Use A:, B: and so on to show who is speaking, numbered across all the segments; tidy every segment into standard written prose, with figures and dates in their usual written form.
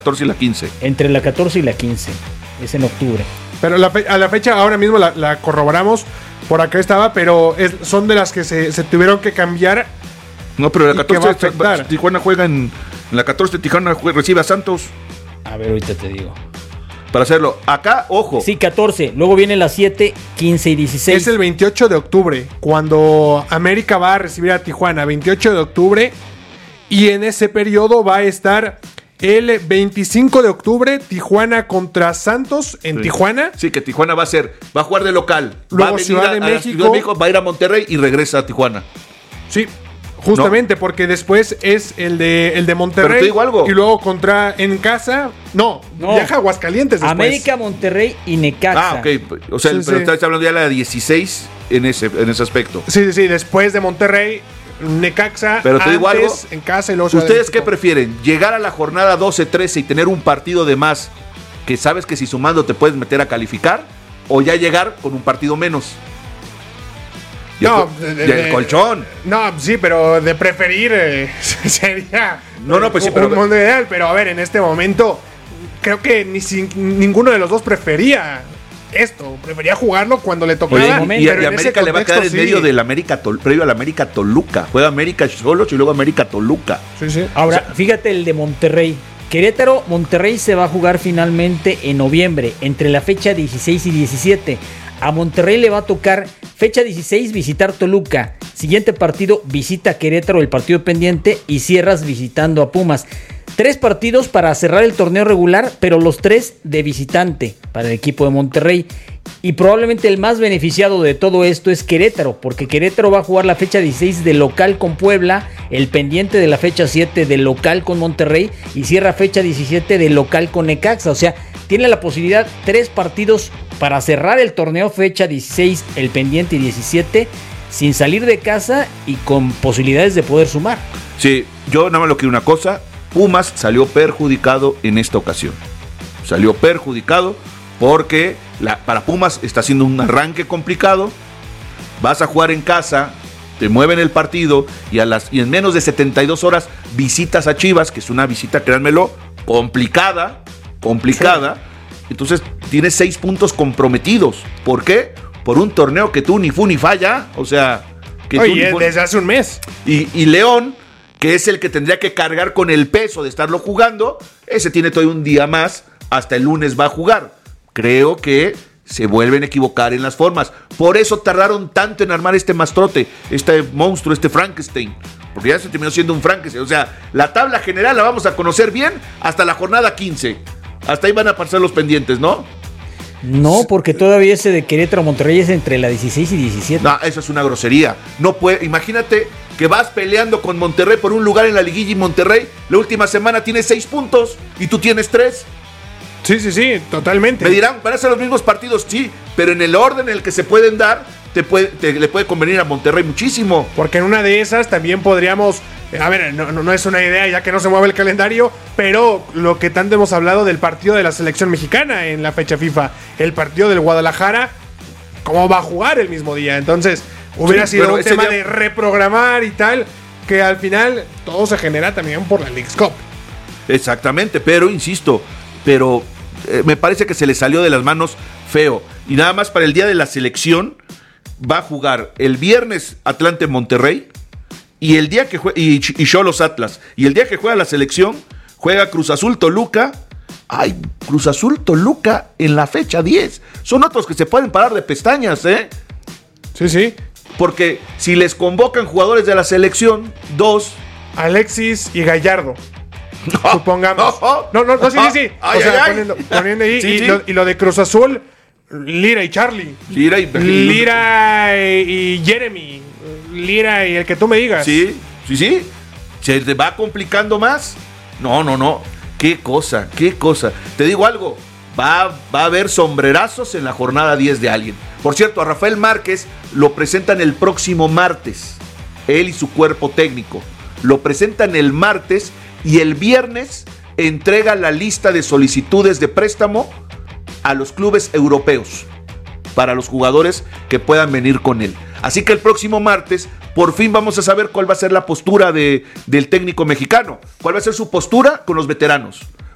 A: 14 y la 15.
B: Entre la 14 y la 15. Es en octubre.
C: Pero a la fecha ahora mismo la corroboramos. Por acá estaba, pero son de las que se tuvieron que cambiar.
A: No, pero la 14 Tijuana juega en la 14. Tijuana recibe a Santos.
B: A ver, ahorita te digo.
A: Para hacerlo. Acá, ojo.
B: Sí, 14. Luego vienen las 7, 15 y 16.
C: Es el 28 de octubre, cuando América va a recibir a Tijuana. 28 de octubre. Y en ese periodo va a estar el 25 de octubre, Tijuana contra Santos en Tijuana.
A: Sí, que Tijuana va a jugar de local.
C: Luego
A: va a venir
C: Ciudad de México.
A: Va a ir a Monterrey y regresa a Tijuana.
C: Sí, justamente, porque después es el de Monterrey.
A: Pero te digo algo.
C: Y luego en casa. No, viaja a Aguascalientes después.
B: América, Monterrey y Necaxa.
A: Ok. O sea, pero estás hablando ya de la 16 en ese aspecto.
C: Sí, después de Monterrey, Necaxa,
A: pero te digo algo,
C: en casa y luego
A: ¿ustedes qué prefieren? ¿Llegar a la jornada 12-13 y tener un partido de más que sabes que si sumando te puedes meter a calificar? ¿O ya llegar con un partido menos? El colchón.
C: No, sí, pero de preferir sería
A: pues sí, pero
C: un mundo ideal. Pero a ver, en este momento creo que ninguno de los dos prefería esto, prefería jugarlo cuando le tocaba.
A: Y América le va a quedar en medio del América previo al América Toluca. Juega América Xolos y luego América Toluca.
C: Sí.
B: Ahora, fíjate el de Monterrey. Querétaro, Monterrey se va a jugar finalmente en noviembre, entre la fecha 16 y 17. A Monterrey le va a tocar fecha 16 visitar Toluca. Siguiente partido visita Querétaro, el partido pendiente, y cierras visitando a Pumas. 3 partidos para cerrar el torneo regular, pero los 3 de visitante para el equipo de Monterrey. Y probablemente el más beneficiado de todo esto es Querétaro, porque Querétaro va a jugar la fecha 16 de local con Puebla, el pendiente de la fecha 7 de local con Monterrey y cierra fecha 17 de local con Necaxa. O sea, tiene la posibilidad 3 partidos para cerrar el torneo, fecha 16, el pendiente y 17, sin salir de casa y con posibilidades de poder sumar.
A: Sí, yo nada más lo quiero una cosa. Pumas salió perjudicado en esta ocasión. Salió perjudicado porque para Pumas está siendo un arranque complicado. Vas a jugar en casa, te mueven el partido y en menos de 72 horas visitas a Chivas, que es una visita, créanmelo, complicada. Sí. Entonces tienes 6 puntos comprometidos. ¿Por qué? Por un torneo que tú ni fu ni falla. O sea, que
C: desde hace un mes.
A: Y León, que es el que tendría que cargar con el peso de estarlo jugando, ese tiene todavía un día más, hasta el lunes va a jugar. Creo que se vuelven a equivocar en las formas. Por eso tardaron tanto en armar este mastrote, este monstruo, este Frankenstein. Porque ya se terminó siendo un Frankenstein. O sea, la tabla general la vamos a conocer bien hasta la jornada 15. Hasta ahí van a pasar los pendientes, ¿no?
B: No, porque todavía ese de Querétaro Monterrey es entre la 16 y 17.
A: No, eso es una grosería. No puede, imagínate que vas peleando con Monterrey por un lugar en la liguilla y Monterrey la última semana tiene 6 puntos y tú tienes 3.
C: Sí, totalmente.
A: Me dirán, van a ser los mismos partidos, sí, pero en el orden en el que se pueden dar, le puede convenir a Monterrey muchísimo.
C: Porque en una de esas también podríamos, a ver, no es una idea ya que no se mueve el calendario, pero lo que tanto hemos hablado del partido de la selección mexicana en la fecha FIFA, el partido del Guadalajara, ¿cómo va a jugar el mismo día? Entonces, hubiera sido un tema de reprogramar y tal, que al final todo se genera también por la Leagues Cup.
A: Exactamente, pero insisto, me parece que se le salió de las manos feo. Y nada más para el día de la selección va a jugar el viernes Atlante Monterrey y el día que y Xolos Atlas. Y el día que juega la selección juega Cruz Azul Toluca. Ay, Cruz Azul Toluca en la fecha 10. Son otros que se pueden parar de pestañas, ¿eh?
C: Sí.
A: Porque si les convocan jugadores de la selección, 2.
C: Alexis y Gallardo. Supongamos. No, sí. Poniendo ahí. Sí. Y lo de Cruz Azul, Lira y Charlie. Lira y Jeremy. Lira y el que tú me digas.
A: Sí. ¿Se te va complicando más? No. Qué cosa. Te digo algo. Va a haber sombrerazos en la jornada 10 de alguien. Por cierto, a Rafael Márquez lo presentan el próximo martes. Él y su cuerpo técnico. Lo presentan el martes. Y el viernes entrega la lista de solicitudes de préstamo a los clubes europeos para los jugadores que puedan venir con él. Así que el próximo martes por fin vamos a saber cuál va a ser la postura del técnico mexicano. ¿Cuál va a ser su postura con los veteranos?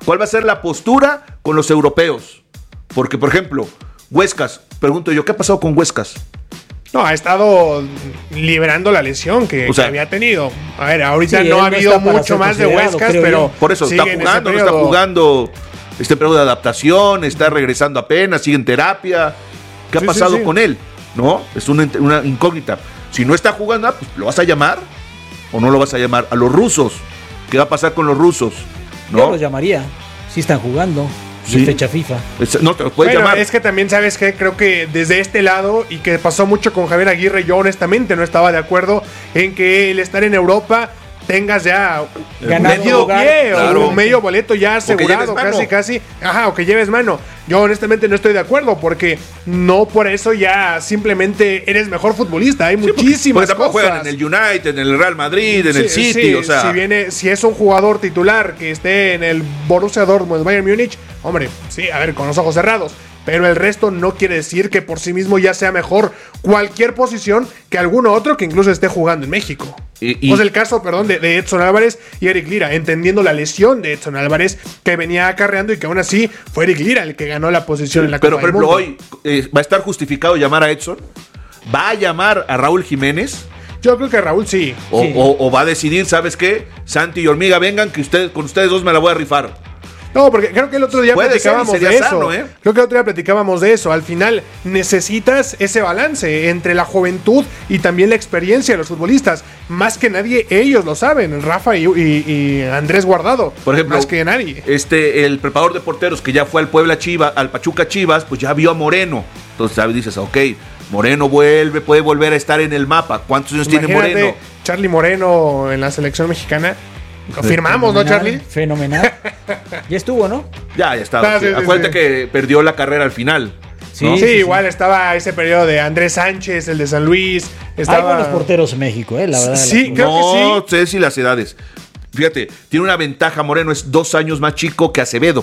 A: ¿Cuál va a ser la postura con los europeos? Porque, por ejemplo, Huescas, pregunto yo, ¿qué ha pasado con Huescas?
C: No, ha estado liberando la lesión que había tenido. A ver, ahorita
B: sí,
C: no ha habido mucho más de Huescas, pero
A: por eso está jugando, no está jugando, está en periodo de adaptación, está regresando apenas, sigue en terapia. ¿Qué ha pasado con él? ¿No? Es una incógnita. Si no está jugando, pues ¿lo vas a llamar o no lo vas a llamar? A los rusos, ¿qué va a pasar con los rusos? ¿No?
B: Yo los llamaría, si están jugando. Sí. Fecha FIFA.
A: No te los puedes llamar.
C: Es que también, ¿sabes qué? Creo que desde este lado, y que pasó mucho con Javier Aguirre, yo honestamente no estaba de acuerdo en que el estar en Europa tengas ya medio pie, claro, o medio boleto ya asegurado, casi. Ajá, o que lleves mano. Yo honestamente no estoy de acuerdo, porque no por eso ya simplemente eres mejor futbolista. Hay muchísimas cosas.
A: Juegan en el United, en el Real Madrid, en el City, o sea.
C: Si es un jugador titular que esté en el Borussia Dortmund, Bayern Múnich, hombre, sí, a ver, con los ojos cerrados. Pero el resto no quiere decir que por sí mismo ya sea mejor cualquier posición que alguno otro que incluso esté jugando en México. Pues el caso, de Edson Álvarez y Eric Lira, entendiendo la lesión de Edson Álvarez que venía acarreando y que aún así fue Eric Lira el que ganó la posición en la Copa
A: del Mundo. Pero, por ejemplo, hoy va a estar justificado llamar a Edson, va a llamar a Raúl Jiménez.
C: Yo creo que Raúl sí.
A: O va a decidir, ¿sabes qué? Santi y Hormiga, vengan, que con ustedes dos me la voy a rifar.
C: No, porque creo que el otro día platicábamos de eso. Sano, ¿eh? Creo que el otro día platicábamos de eso. Al final necesitas ese balance entre la juventud y también la experiencia de los futbolistas. Más que nadie, ellos lo saben. Rafa y Andrés Guardado.
A: Por ejemplo,
C: más que nadie.
A: El preparador de porteros que ya fue al al Pachuca Chivas, pues ya vio a Moreno. Entonces dices, ok, Moreno puede volver a estar en el mapa. ¿Cuántos años tiene Moreno?
C: Charlie Moreno en la selección mexicana. Lo firmamos, ¿no, Charlie?
B: Fenomenal. Ya estuvo, ¿no?
A: Ya estaba. Acuérdate que perdió la carrera al final.
C: ¿no? Sí, igual estaba ese periodo de Andrés Sánchez, el de San Luis.
B: Hay buenos porteros en México, la verdad.
C: Sí, creo que sí.
A: No sé si las edades. Fíjate, tiene una ventaja Moreno, es 2 años más chico que Acevedo.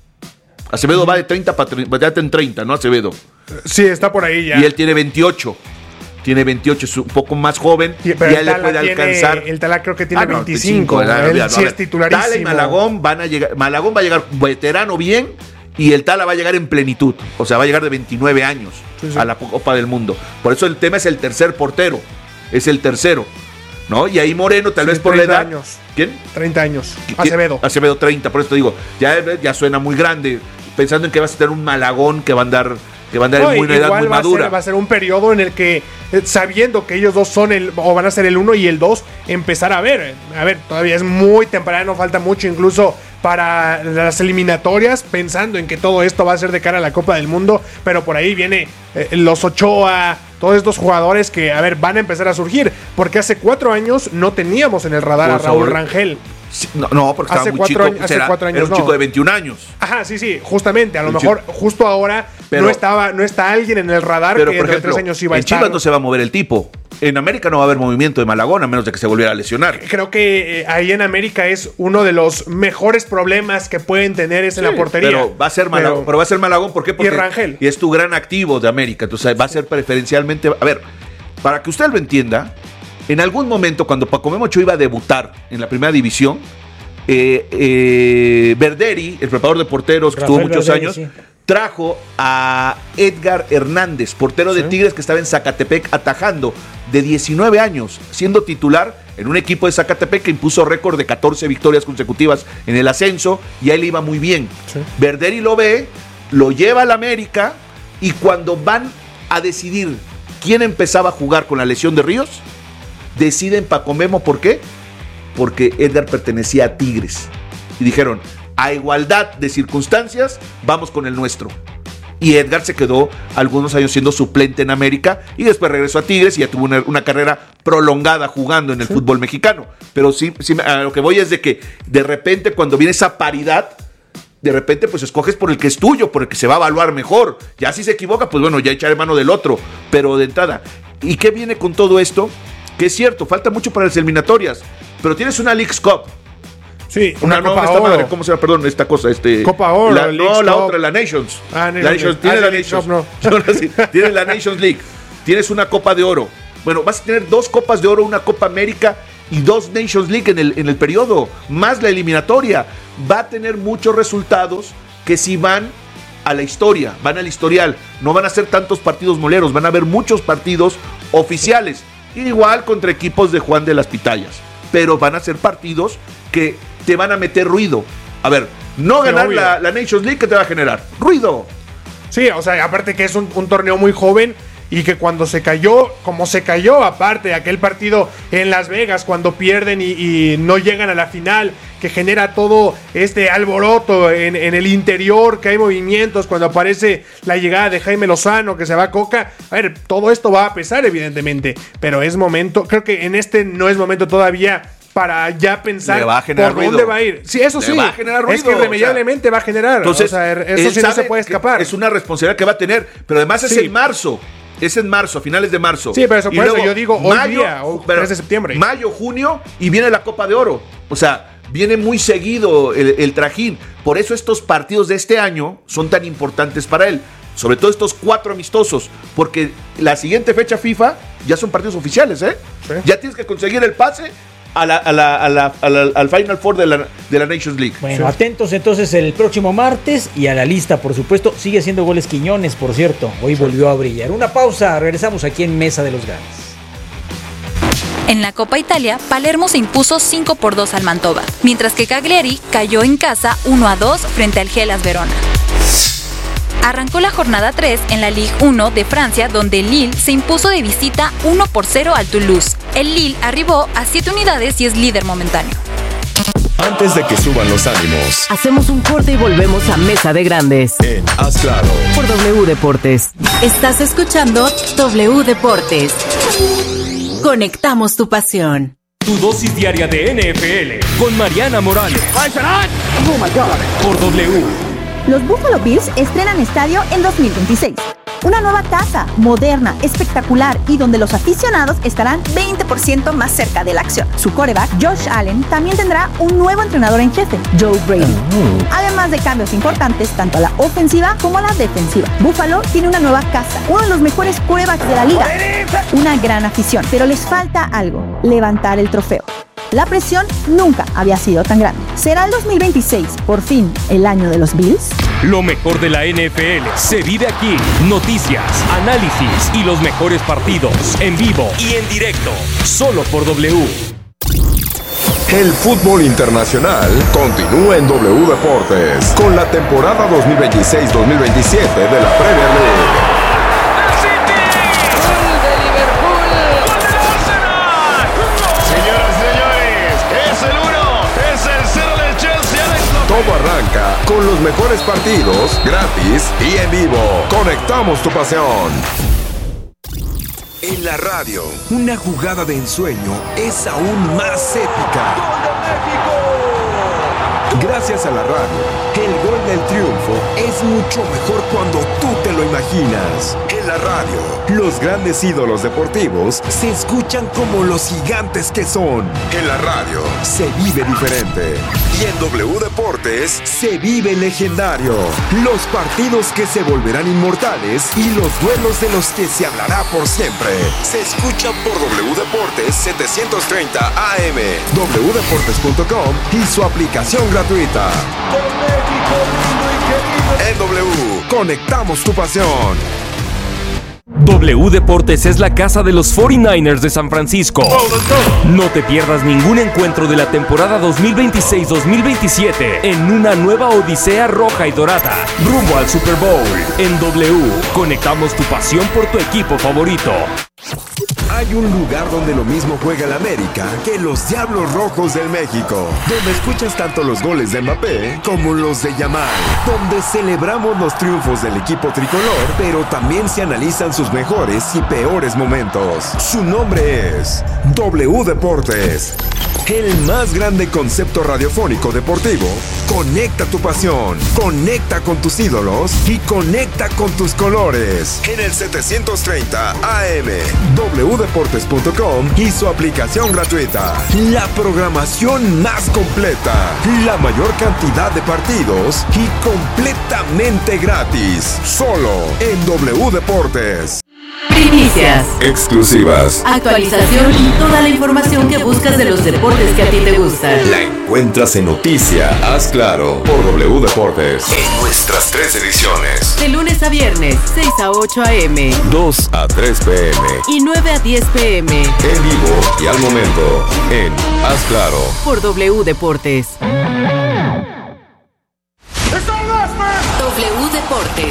A: Acevedo va de 30 ya en 30, ¿no? Acevedo.
C: Sí, está por ahí ya.
A: Y él tiene 28. Tiene 28, es un poco más joven.
C: Pero
A: ya le puede alcanzar.
C: El Tala creo que tiene 25. Él sí es titularísimo.
A: Tala y Malagón van a llegar. Malagón va a llegar veterano bien. Y el Tala va a llegar en plenitud. O sea, va a llegar de 29 años a la Copa del Mundo. Por eso el tema es el tercer portero. Es el tercero. ¿No? Y ahí Moreno, tal vez por la edad.
C: Años.
A: ¿Quién?
C: 30 años. Acevedo.
A: Acevedo 30, por eso te digo. Ya suena muy grande. Pensando en que vas a tener un Malagón que va a andar. En una edad muy madura.
C: Va a ser un periodo en el que, sabiendo que ellos dos van a ser el 1 y el 2, empezar a ver. A ver, todavía es muy temprano, falta mucho incluso para las eliminatorias, pensando en que todo esto va a ser de cara a la Copa del Mundo, pero por ahí viene los Ochoa, todos estos jugadores que, a ver, van a empezar a surgir, porque hace 4 años no teníamos en el radar a Raúl Rangel.
A: Sí, no, porque estaba muy chico.
C: Hace 4 años
A: era un chico de 21 años.
C: Ajá, sí, justamente. A lo mejor justo ahora no está alguien en el radar
A: pero,
C: que dentro de 3 años iba a estar.
A: En Chivas no se va a mover el tipo. En América no va a haber movimiento de Malagón a menos de que se volviera a lesionar.
C: Creo que ahí en América es uno de los mejores problemas que pueden tener en la portería.
A: Pero va a ser Malagón. ¿Por qué? Porque
C: y Rangel.
A: Y es tu gran activo de América. Entonces va a ser preferencialmente. A ver, para que usted lo entienda, en algún momento cuando Paco Memo Ochoa iba a debutar en la primera división, Verderi, el preparador de porteros que estuvo muchos años, trajo a Edgar Hernández, portero de Tigres que estaba en Zacatepec atajando, de 19 años, siendo titular en un equipo de Zacatepec que impuso récord de 14 victorias consecutivas en el ascenso, y a él iba muy bien. Verderi lo ve, lo lleva a la América, y cuando van a decidir quién empezaba a jugar con la lesión de Ríos, deciden Paco Memo. ¿Por qué? Porque Edgar pertenecía a Tigres. Y dijeron, a igualdad de circunstancias, vamos con el nuestro. Y Edgar se quedó algunos años siendo suplente en América y después regresó a Tigres y ya tuvo una carrera prolongada jugando en el fútbol mexicano. Pero sí, a lo que voy es de que de repente cuando viene esa paridad, de repente pues escoges por el que es tuyo, por el que se va a evaluar mejor. Ya si se equivoca, pues bueno, ya echaré mano del otro. Pero de entrada, ¿y qué viene con todo esto? Que es cierto, falta mucho para las eliminatorias, pero tienes una Leagues Cup.
C: Sí, una Copa Oro.
A: Madre, ¿cómo se llama? Perdón, esta cosa.
C: Copa Oro.
A: La otra, la Nations. Tienes la Nations. No. Tienes la Nations League. Tienes una Copa de Oro. Bueno, vas a tener 2 Copas de Oro, una Copa América y 2 Nations League en el periodo, más la eliminatoria. va a tener muchos resultados que si van a la historia, van al historial. No van a ser tantos partidos moleros, van a haber muchos partidos oficiales. Igual contra equipos de Juan de las Pitayas. Pero van a ser partidos que te van a meter ruido. A ver, no ganar la Nations League, ¿qué te va a generar? Ruido.
C: Sí, o sea, aparte que es un torneo muy joven y que cuando se cayó, como se cayó, aparte de aquel partido en Las Vegas, cuando pierden y no llegan a la final, que genera todo este alboroto en el interior, que hay movimientos, cuando aparece la llegada de Jaime Lozano, que se va a Coca. A ver, todo esto va a pesar, evidentemente, pero es momento, creo que en este no es momento todavía para ya pensar por
A: ruido.
C: Dónde va a ir. Sí, eso sí,
A: va a generar ruido,
C: es que irremediablemente va a generar.
A: Entonces,
C: o sea, eso sí no se puede escapar.
A: Es una responsabilidad que va a tener, pero además es en marzo. Es en marzo, a finales de marzo.
C: Sí, pero eso, por eso yo digo mayo, hoy día, 3 de septiembre.
A: Mayo, junio, y viene la Copa de Oro. O sea, viene muy seguido el trajín. Por eso estos partidos de este año son tan importantes para él. Sobre todo estos 4 amistosos. Porque la siguiente fecha FIFA ya son partidos oficiales, ¿eh? Sí. Ya tienes que conseguir el pase al Final Four de la Nations League.
B: Bueno, sí. Atentos entonces el próximo martes y a la lista, por supuesto. Sigue haciendo goles Quiñones, por cierto. Hoy volvió a brillar. Una pausa, regresamos aquí en Mesa de los Grandes.
D: En la Copa Italia, Palermo se impuso 5-2 al Mantova, mientras que Cagliari cayó en casa 1-2 frente al Hellas Verona. Arrancó la jornada 3 en la Ligue 1 de Francia, donde el Lille se impuso de visita 1-0 al Toulouse. El Lille arribó a 7 unidades y es líder momentáneo.
E: Antes de que suban los ánimos,
F: hacemos un corte y volvemos a Mesa de Grandes
E: en Haz Claro
F: por W Deportes.
G: Estás escuchando W Deportes. Conectamos tu pasión.
H: Tu dosis diaria de NFL con Mariana Morales. Por W.
I: Los Buffalo Bills estrenan estadio en 2026. Una nueva casa, moderna, espectacular y donde los aficionados estarán 20% más cerca de la acción. Su quarterback, Josh Allen, también tendrá un nuevo entrenador en jefe, Joe Brady. Además de cambios importantes tanto a la ofensiva como a la defensiva. Buffalo tiene una nueva casa, uno de los mejores quarterbacks de la liga. Una gran afición, pero les falta algo: levantar el trofeo. La presión nunca había sido tan grande. ¿Será el 2026, por fin, el año de los Bills?
H: Lo mejor de la NFL se vive aquí. Noticias, análisis y los mejores partidos en vivo y en directo. Solo por W.
E: El fútbol internacional continúa en W Deportes con la temporada 2026-2027 de la Premier League. Todo arranca con los mejores partidos, gratis y en vivo. Conectamos tu pasión. En la radio, una jugada de ensueño es aún más épica. Gracias a la radio, el gol del triunfo es mucho mejor cuando tú te lo imaginas. En la radio, los grandes ídolos deportivos se escuchan como los gigantes que son. En la radio, se vive diferente. Y en W Deportes, se vive legendario. Los partidos que se volverán inmortales y los duelos de los que se hablará por siempre. Se escucha por W Deportes 730 AM, wdeportes.com y su aplicación gratuita. En W, conectamos tu pasión.
H: W Deportes es la casa de los 49ers de San Francisco. No te pierdas ningún encuentro de la temporada 2026-2027 en una nueva odisea roja y dorada, rumbo al Super Bowl. En W, conectamos tu pasión por tu equipo favorito.
E: Hay un lugar donde lo mismo juega el América que los Diablos Rojos del México, donde escuchas tanto los goles de Mbappé como los de Yamal, donde celebramos los triunfos del equipo tricolor, pero también se analizan sus mejores y peores momentos. Su nombre es W Deportes, el más grande concepto radiofónico deportivo. Conecta tu pasión, conecta con tus ídolos y conecta con tus colores. En el 730 AM, wdeportes.com y su aplicación gratuita. La programación más completa, la mayor cantidad de partidos y completamente gratis. Solo en W Deportes.
G: Primicias,
E: Exclusivas.
G: actualización y toda la información que buscas de los deportes que a ti te gustan.
E: La encuentras en Noticia, Haz Claro, por W Deportes. En nuestras 3 ediciones.
G: De lunes a viernes, 6 a 8 a.m.
E: 2 a 3 p.m.
G: y 9 a 10 p.m.
E: En vivo y al momento en Haz Claro.
G: por W Deportes. W Deportes.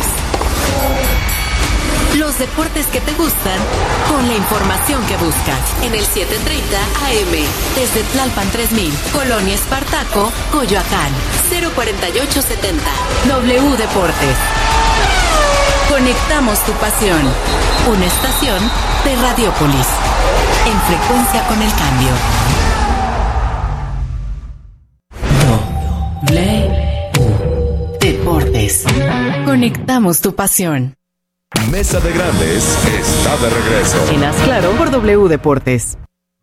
G: Los deportes que te gustan con la información que buscas. En el 7:30 AM. Desde Tlalpan 3000, Colonia Espartaco, Coyoacán. 04870. W Deportes. Conectamos tu pasión. Una estación de Radiópolis. En frecuencia con el cambio. W Deportes. Conectamos tu pasión.
E: Mesa de Grandes está de regreso.
F: En Haz Claro por W Deportes.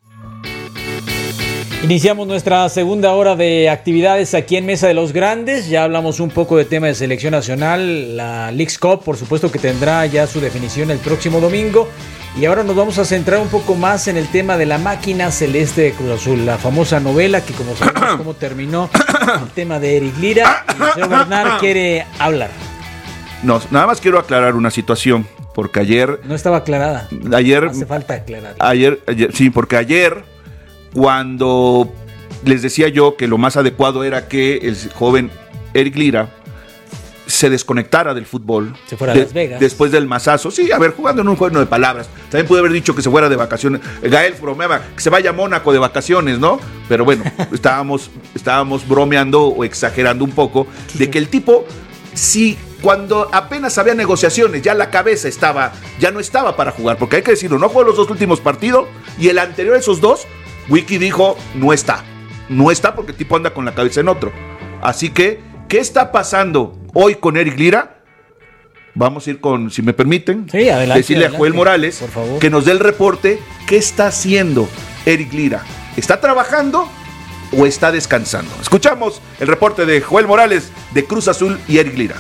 B: Iniciamos nuestra segunda hora de actividades aquí en Mesa de los Grandes. Ya hablamos un poco de tema de selección nacional, la Leagues Cup, por supuesto que tendrá ya su definición el próximo domingo. Y ahora nos vamos a centrar un poco más en el tema de la máquina celeste de Cruz Azul, la famosa novela que, como sabemos cómo terminó, el tema de Eric Lira. Y el señor Bernard quiere hablar.
A: No, nada más quiero aclarar una situación, porque ayer...
B: No estaba aclarada.
A: Ayer...
B: Hace falta aclarar.
A: Ayer, sí, porque ayer, cuando les decía yo que lo más adecuado era que el joven Eric Lira se desconectara del fútbol.
B: Se fuera a Las Vegas.
A: Después del mazazo. Sí, a ver, jugando en un juego de palabras. También pude haber dicho que se fuera de vacaciones. Gael bromeaba que se vaya a Mónaco de vacaciones, ¿no? Pero bueno, estábamos bromeando o exagerando un poco de que el tipo, sí, cuando apenas había negociaciones, ya la cabeza ya no estaba para jugar, porque hay que decirlo, no jugó los 2 últimos partidos y el anterior a esos 2, Wiki dijo, no está porque el tipo anda con la cabeza en otro. Así que, ¿qué está pasando hoy con Eric Lira? Vamos a ir con, si me permiten,
B: sí, adelante,
A: decirle a Joel Morales
B: por favor,
A: que nos dé el reporte. ¿Qué está haciendo Eric Lira? ¿Está trabajando o está descansando? Escuchamos el reporte de Joel Morales de Cruz Azul y Eric Lira.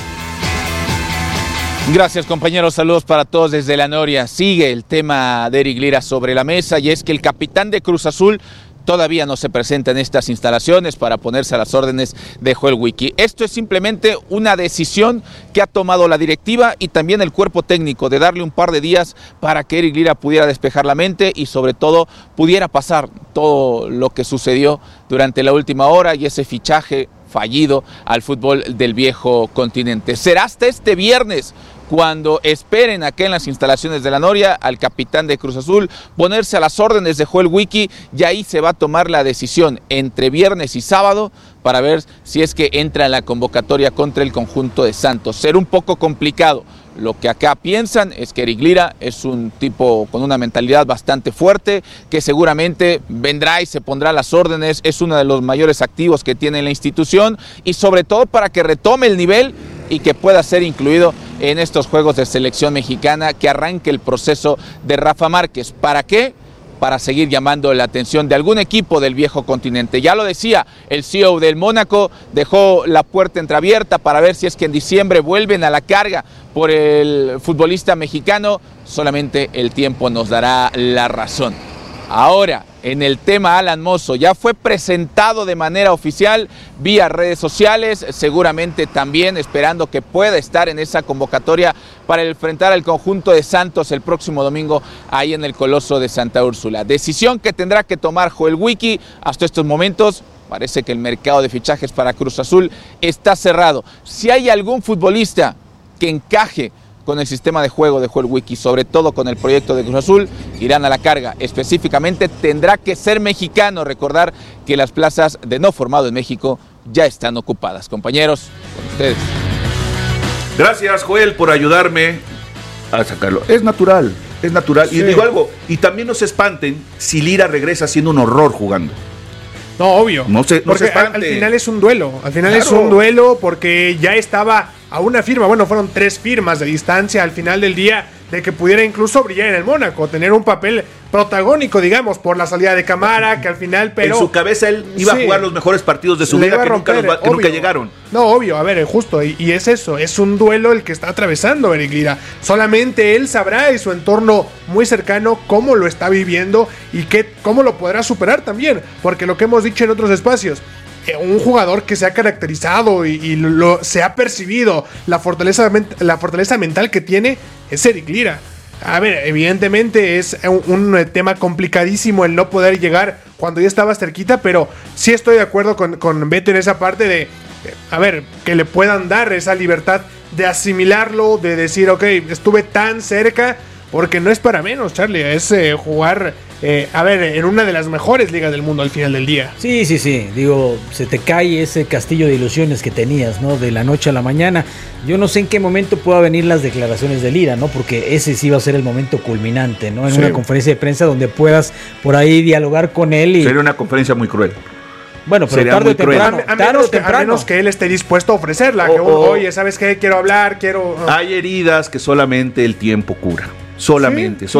J: Gracias, compañeros, saludos para todos desde la Noria. Sigue el tema de Eric Lira sobre la mesa, y es que el capitán de Cruz Azul todavía no se presenta en estas instalaciones para ponerse a las órdenes de Joel Wiki. Esto es simplemente una decisión que ha tomado la directiva y también el cuerpo técnico, de darle un par de días para que Eric Lira pudiera despejar la mente y sobre todo pudiera pasar todo lo que sucedió durante la última hora y ese fichaje fallido al fútbol del viejo continente. Será hasta este viernes cuando esperen acá en las instalaciones de la Noria al capitán de Cruz Azul ponerse a las órdenes de Joel Wiki, y ahí se va a tomar la decisión entre viernes y sábado para ver si es que entra en la convocatoria contra el conjunto de Santos. Será un poco complicado. Lo que acá piensan es que Eric Lira es un tipo con una mentalidad bastante fuerte, que seguramente vendrá y se pondrá a las órdenes, es uno de los mayores activos que tiene la institución, y sobre todo para que retome el nivel y que pueda ser incluido en estos juegos de selección mexicana, que arranque el proceso de Rafa Márquez. ¿Para qué? Para seguir llamando la atención de algún equipo del viejo continente. Ya lo decía, el CEO del Mónaco dejó la puerta entreabierta para ver si es que en diciembre vuelven a la carga por el futbolista mexicano. Solamente el tiempo nos dará la razón. Ahora, en el tema Alan Mozo, ya fue presentado de manera oficial vía redes sociales, seguramente también esperando que pueda estar en esa convocatoria para enfrentar al conjunto de Santos el próximo domingo ahí en el Coloso de Santa Úrsula. Decisión que tendrá que tomar Joel Wiki. Hasta estos momentos parece que el mercado de fichajes para Cruz Azul está cerrado. Si hay algún futbolista que encaje con el sistema de juego de Joel Wiki, sobre todo con el proyecto de Cruz Azul, irán a la carga. Específicamente tendrá que ser mexicano. Recordar que las plazas de no formado en México ya están ocupadas. Compañeros, con ustedes.
A: Gracias, Joel, por ayudarme a sacarlo. Es natural. Sí. Y digo algo, y también no se espanten si Lira regresa siendo un horror jugando.
C: No, obvio.
A: No se
C: espanten. Al final es un duelo. Al final es un duelo porque ya estaba a una firma, bueno, fueron 3 firmas de distancia al final del día de que pudiera incluso brillar en el Mónaco, tener un papel protagónico, digamos, por la salida de Camara, que al final, pero...
A: En su cabeza él iba a jugar los mejores partidos de su vida que nunca llegaron.
C: No, obvio, a ver, justo, y es eso, es un duelo el que está atravesando Eric Lira. Solamente él sabrá y su entorno muy cercano cómo lo está viviendo y cómo lo podrá superar también, porque lo que hemos dicho en otros espacios, un jugador que se ha caracterizado y se ha percibido la fortaleza mental que tiene es Eric Lira. A ver, evidentemente es un tema complicadísimo el no poder llegar cuando ya estabas cerquita, pero sí estoy de acuerdo con Beto en esa parte de, a ver, que le puedan dar esa libertad de asimilarlo, de decir, ok, estuve tan cerca, porque no es para menos, Charlie, es jugar... a ver, en una de las mejores ligas del mundo al final del día.
B: Sí, digo, se te cae ese castillo de ilusiones que tenías, ¿no? De la noche a la mañana. Yo no sé en qué momento pueda venir las declaraciones de Lira, ¿no? Porque ese sí va a ser el momento culminante, ¿no? En una conferencia de prensa donde puedas por ahí dialogar con él y...
A: Sería una conferencia muy cruel.
B: Bueno, pero tarde o temprano.
C: A menos que él esté dispuesto a ofrecerla. Oye, ¿sabes qué? Quiero hablar,
A: Hay heridas que solamente el tiempo cura. Solamente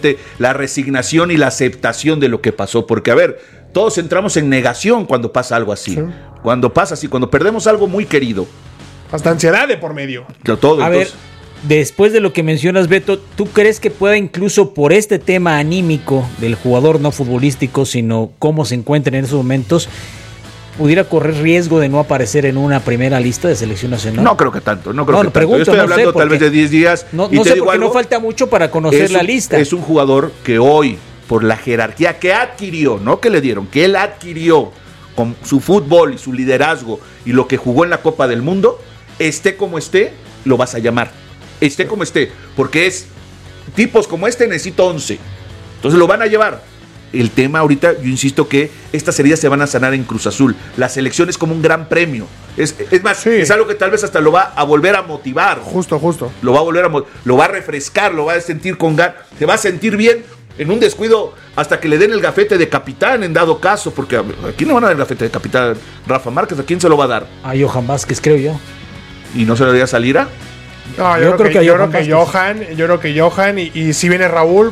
A: la resignación y la aceptación de lo que pasó, porque a ver, todos entramos en negación cuando pasa algo así, cuando perdemos algo muy querido,
C: hasta ansiedad de por medio.
B: A ver, después de lo que mencionas, Beto, ¿tú crees que pueda incluso por este tema anímico del jugador no futbolístico, sino cómo se encuentra en esos momentos, pudiera correr riesgo de no aparecer en una primera lista de selección nacional?
A: No creo que tanto, Yo estoy hablando tal vez de 10 días.
B: No sé, porque no falta mucho para conocer la lista.
A: Es un jugador que hoy, por la jerarquía que adquirió, no que le dieron, que él adquirió con su fútbol y su liderazgo y lo que jugó en la Copa del Mundo, esté como esté, lo vas a llamar. Esté como esté, porque es tipos como este necesito 11. Entonces lo van a llevar. El tema ahorita, yo insisto que estas heridas se van a sanar en Cruz Azul. La selección es como un gran premio. Es más, es algo que tal vez hasta lo va a volver a motivar.
C: Justo.
A: Lo va a volver lo va a refrescar, lo va a sentir con ganas. Se va a sentir bien en un descuido hasta que le den el gafete de capitán en dado caso. Porque ¿a quién le van a dar el gafete de capitán? Rafa Márquez, ¿a quién se lo va a dar?
B: A Johan Vázquez, creo yo.
A: ¿Y no se lo daría a Salira?
C: No, yo creo que Johan y si viene Raúl,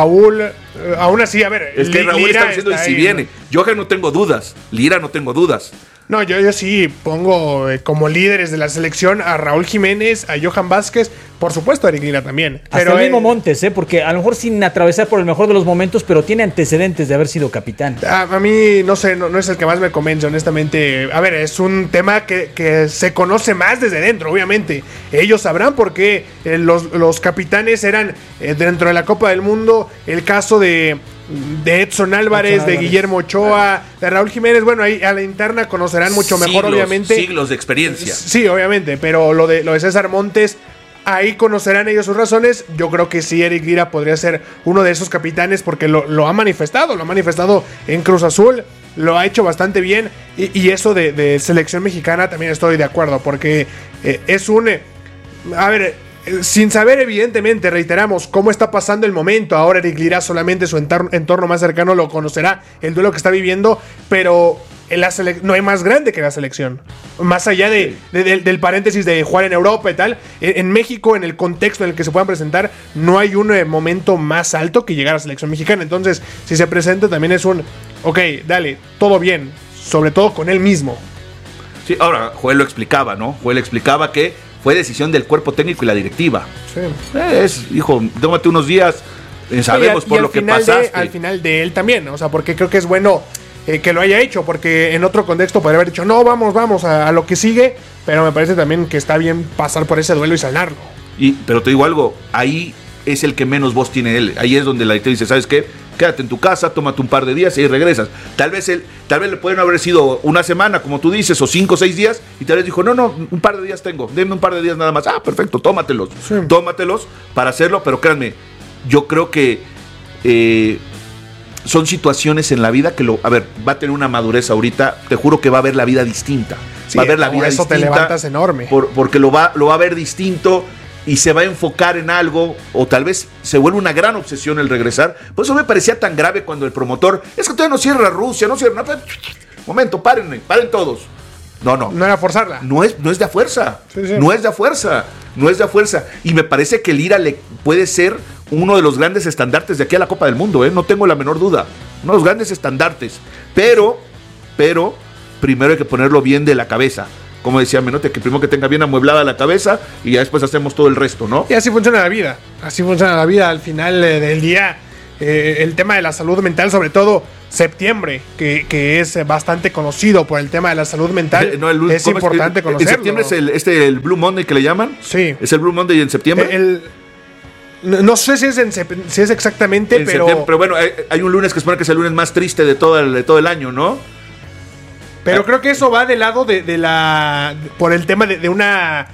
C: aún así, a ver,
A: es que Raúl está diciendo y si viene. Johan no tengo dudas, Lira no tengo dudas.
C: No, yo sí pongo como líderes de la selección a Raúl Jiménez, a Johan Vázquez, por supuesto a Eric Lira también.
B: Hasta el mismo Montes, porque a lo mejor sin atravesar por el mejor de los momentos, pero tiene antecedentes de haber sido capitán.
C: A mí, no sé, no es el que más me convence, honestamente. A ver, es un tema que se conoce más desde dentro, obviamente. Ellos sabrán por qué los capitanes eran dentro de la Copa del Mundo. El caso de Edson Álvarez, de Guillermo Ochoa, de Raúl Jiménez, bueno, ahí a la interna conocerán mucho mejor, obviamente.
A: Siglos de experiencia.
C: Sí, obviamente, pero lo de César Montes, ahí conocerán ellos sus razones. Yo creo que sí, Eric Lira podría ser uno de esos capitanes porque lo ha manifestado en Cruz Azul, lo ha hecho bastante bien y eso de selección mexicana también estoy de acuerdo porque es un... A ver... Sin saber, evidentemente, reiteramos cómo está pasando el momento. Ahora Eric Lira solamente su entorno más cercano lo conocerá, el duelo que está viviendo, pero no hay más grande que la selección. Más allá del paréntesis de jugar en Europa y tal, en México, en el contexto en el que se puedan presentar, no hay un momento más alto que llegar a la selección mexicana. Entonces, si se presenta, también es ok, dale, todo bien, sobre todo con él mismo.
A: Sí, ahora, Joel lo explicaba, ¿no? Joel explicaba que fue decisión del cuerpo técnico y la directiva. Sí. Hijo, tómate unos días, sabemos por lo que pasaste.
C: Al final de él también, o sea, porque creo que es bueno que lo haya hecho, porque en otro contexto podría haber dicho, no, vamos a lo que sigue, pero me parece también que está bien pasar por ese duelo y sanarlo.
A: Pero te digo algo, ahí es el que menos voz tiene él. Ahí es donde la directiva dice, ¿sabes qué? Quédate en tu casa, tómate un par de días y regresas. Tal vez le pueden haber sido una semana, como tú dices, o 5 o 6 días, y tal vez dijo, no, un par de días tengo, denme un par de días nada más. Ah, perfecto, tómatelos para hacerlo, pero créanme, yo creo que son situaciones en la vida que va a tener una madurez ahorita, te juro que va a ver la vida distinta.
C: Sí,
A: va a ver la vida
C: eso
A: distinta.
C: Te levantas enorme.
A: Porque lo va a ver distinto. Y se va a enfocar en algo, o tal vez se vuelve una gran obsesión el regresar. Por eso me parecía tan grave cuando el promotor, es que todavía no cierra Rusia, no cierra nada. Momento, paren todos.
C: No era forzarla.
A: No es de a fuerza.
C: Sí.
A: No es de a fuerza. No es de a fuerza. Y me parece que Lira le puede ser uno de los grandes estandartes de aquí a la Copa del Mundo, no tengo la menor duda. Uno de los grandes estandartes. Pero, primero hay que ponerlo bien de la cabeza. Como decía Menotti, que primero que tenga bien amueblada la cabeza y ya después hacemos todo el resto, ¿no?
C: Y así funciona la vida. Así funciona la vida al final del día. El tema de la salud mental, sobre todo septiembre, que es bastante conocido por el tema de la salud mental, es importante conocerlo.
A: En septiembre es el Blue Monday que le llaman.
C: Sí.
A: ¿Es el Blue Monday en septiembre?
C: No sé si es exactamente, pero
A: bueno, hay un lunes que supone que es el lunes más triste de todo el año, ¿no?
C: Pero creo que eso va del lado por el tema de una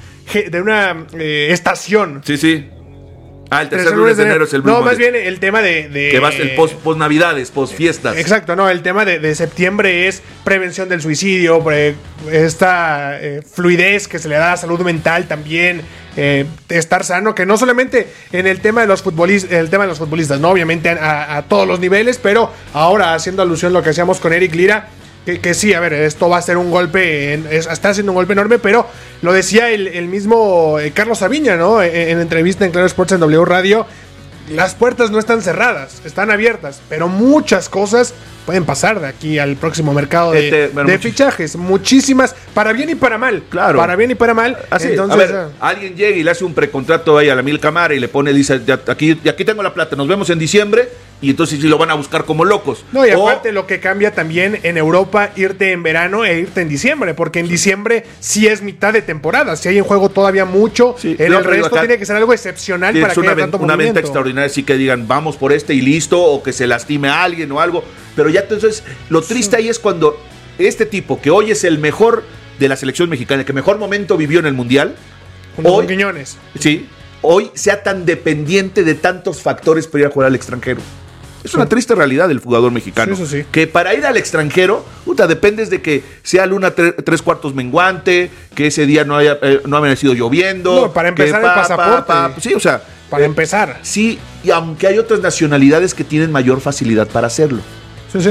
C: estación.
A: Sí. El tercer lunes de enero es el Blue Monday.
C: Más bien el tema de
A: que va el post navidades, post fiestas.
C: Exacto, no, el tema de septiembre es prevención del suicidio, esta fluidez que se le da a la salud mental también, estar sano, que no solamente en el tema de los futbolistas, no, obviamente a todos los niveles, pero ahora haciendo alusión a lo que hacíamos con Eric Lira, que sí, a ver, esto va a ser un golpe, está haciendo un golpe enorme, pero lo decía el mismo Carlos Sabiña, ¿no? En entrevista en Claro Sports en W Radio, las puertas no están cerradas, están abiertas, pero muchas cosas pueden pasar de aquí al próximo mercado de fichajes, muchísimas, para bien y para mal. Claro. Para bien y para mal.
A: Así,
C: entonces,
A: alguien llega y le hace un precontrato ahí a la Mil Camara y le pone, dice, aquí tengo la plata, nos vemos en diciembre. Y entonces sí lo van a buscar como locos.
C: No, y aparte lo que cambia también en Europa, irte en verano e irte en diciembre, porque en diciembre sí es mitad de temporada, si hay en juego todavía mucho, el resto tiene que ser algo excepcional para que haya tanto movimiento. Una venta
A: extraordinaria, sí que digan, vamos por este y listo, o que se lastime a alguien o algo, pero ya entonces, lo triste ahí es cuando este tipo, que hoy es el mejor de la selección mexicana, el que mejor momento vivió en el Mundial,
C: con Quiñones.
A: Sí, hoy sea tan dependiente de tantos factores para ir a jugar al extranjero. Es una triste realidad del jugador mexicano.
C: Sí, eso sí.
A: Que para ir al extranjero, dependes de que sea luna 3/4 menguante, que ese día no haya amanecido lloviendo.
C: No, para empezar el pasaporte.
A: Sí, o sea.
C: Para empezar.
A: Sí, y aunque hay otras nacionalidades que tienen mayor facilidad para hacerlo.
C: Sí.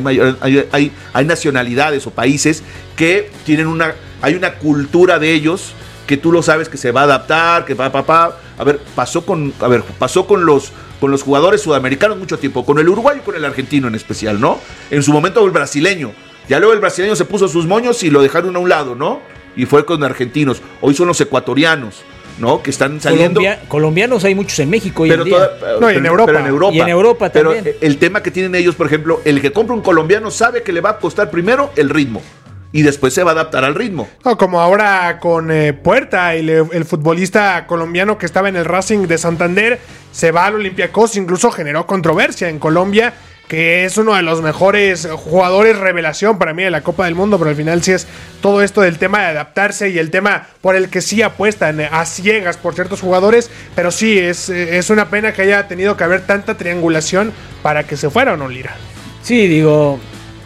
A: Hay nacionalidades o países que tienen hay una cultura de ellos que tú lo sabes que se va a adaptar, que pasó con los jugadores sudamericanos mucho tiempo, con el uruguayo y con el argentino en especial, ¿no? En su momento el brasileño, ya luego el brasileño se puso sus moños y lo dejaron a un lado, ¿no? Y fue con argentinos, hoy son los ecuatorianos, ¿no? Que están saliendo.
B: Colombianos hay muchos en México hoy en día.
C: En Europa.
A: Pero en Europa.
B: Y en Europa también.
A: Pero el tema que tienen ellos, por ejemplo, el que compra un colombiano sabe que le va a costar primero el ritmo. Y después se va a adaptar al ritmo.
C: No, como ahora con Puerta, el futbolista colombiano que estaba en el Racing de Santander, se va al Olympiacos, incluso generó controversia en Colombia, que es uno de los mejores jugadores revelación para mí de la Copa del Mundo, pero al final sí es todo esto del tema de adaptarse y el tema por el que sí apuestan a ciegas por ciertos jugadores, pero sí, es una pena que haya tenido que haber tanta triangulación para que se fuera o no Lira.
B: Sí, digo,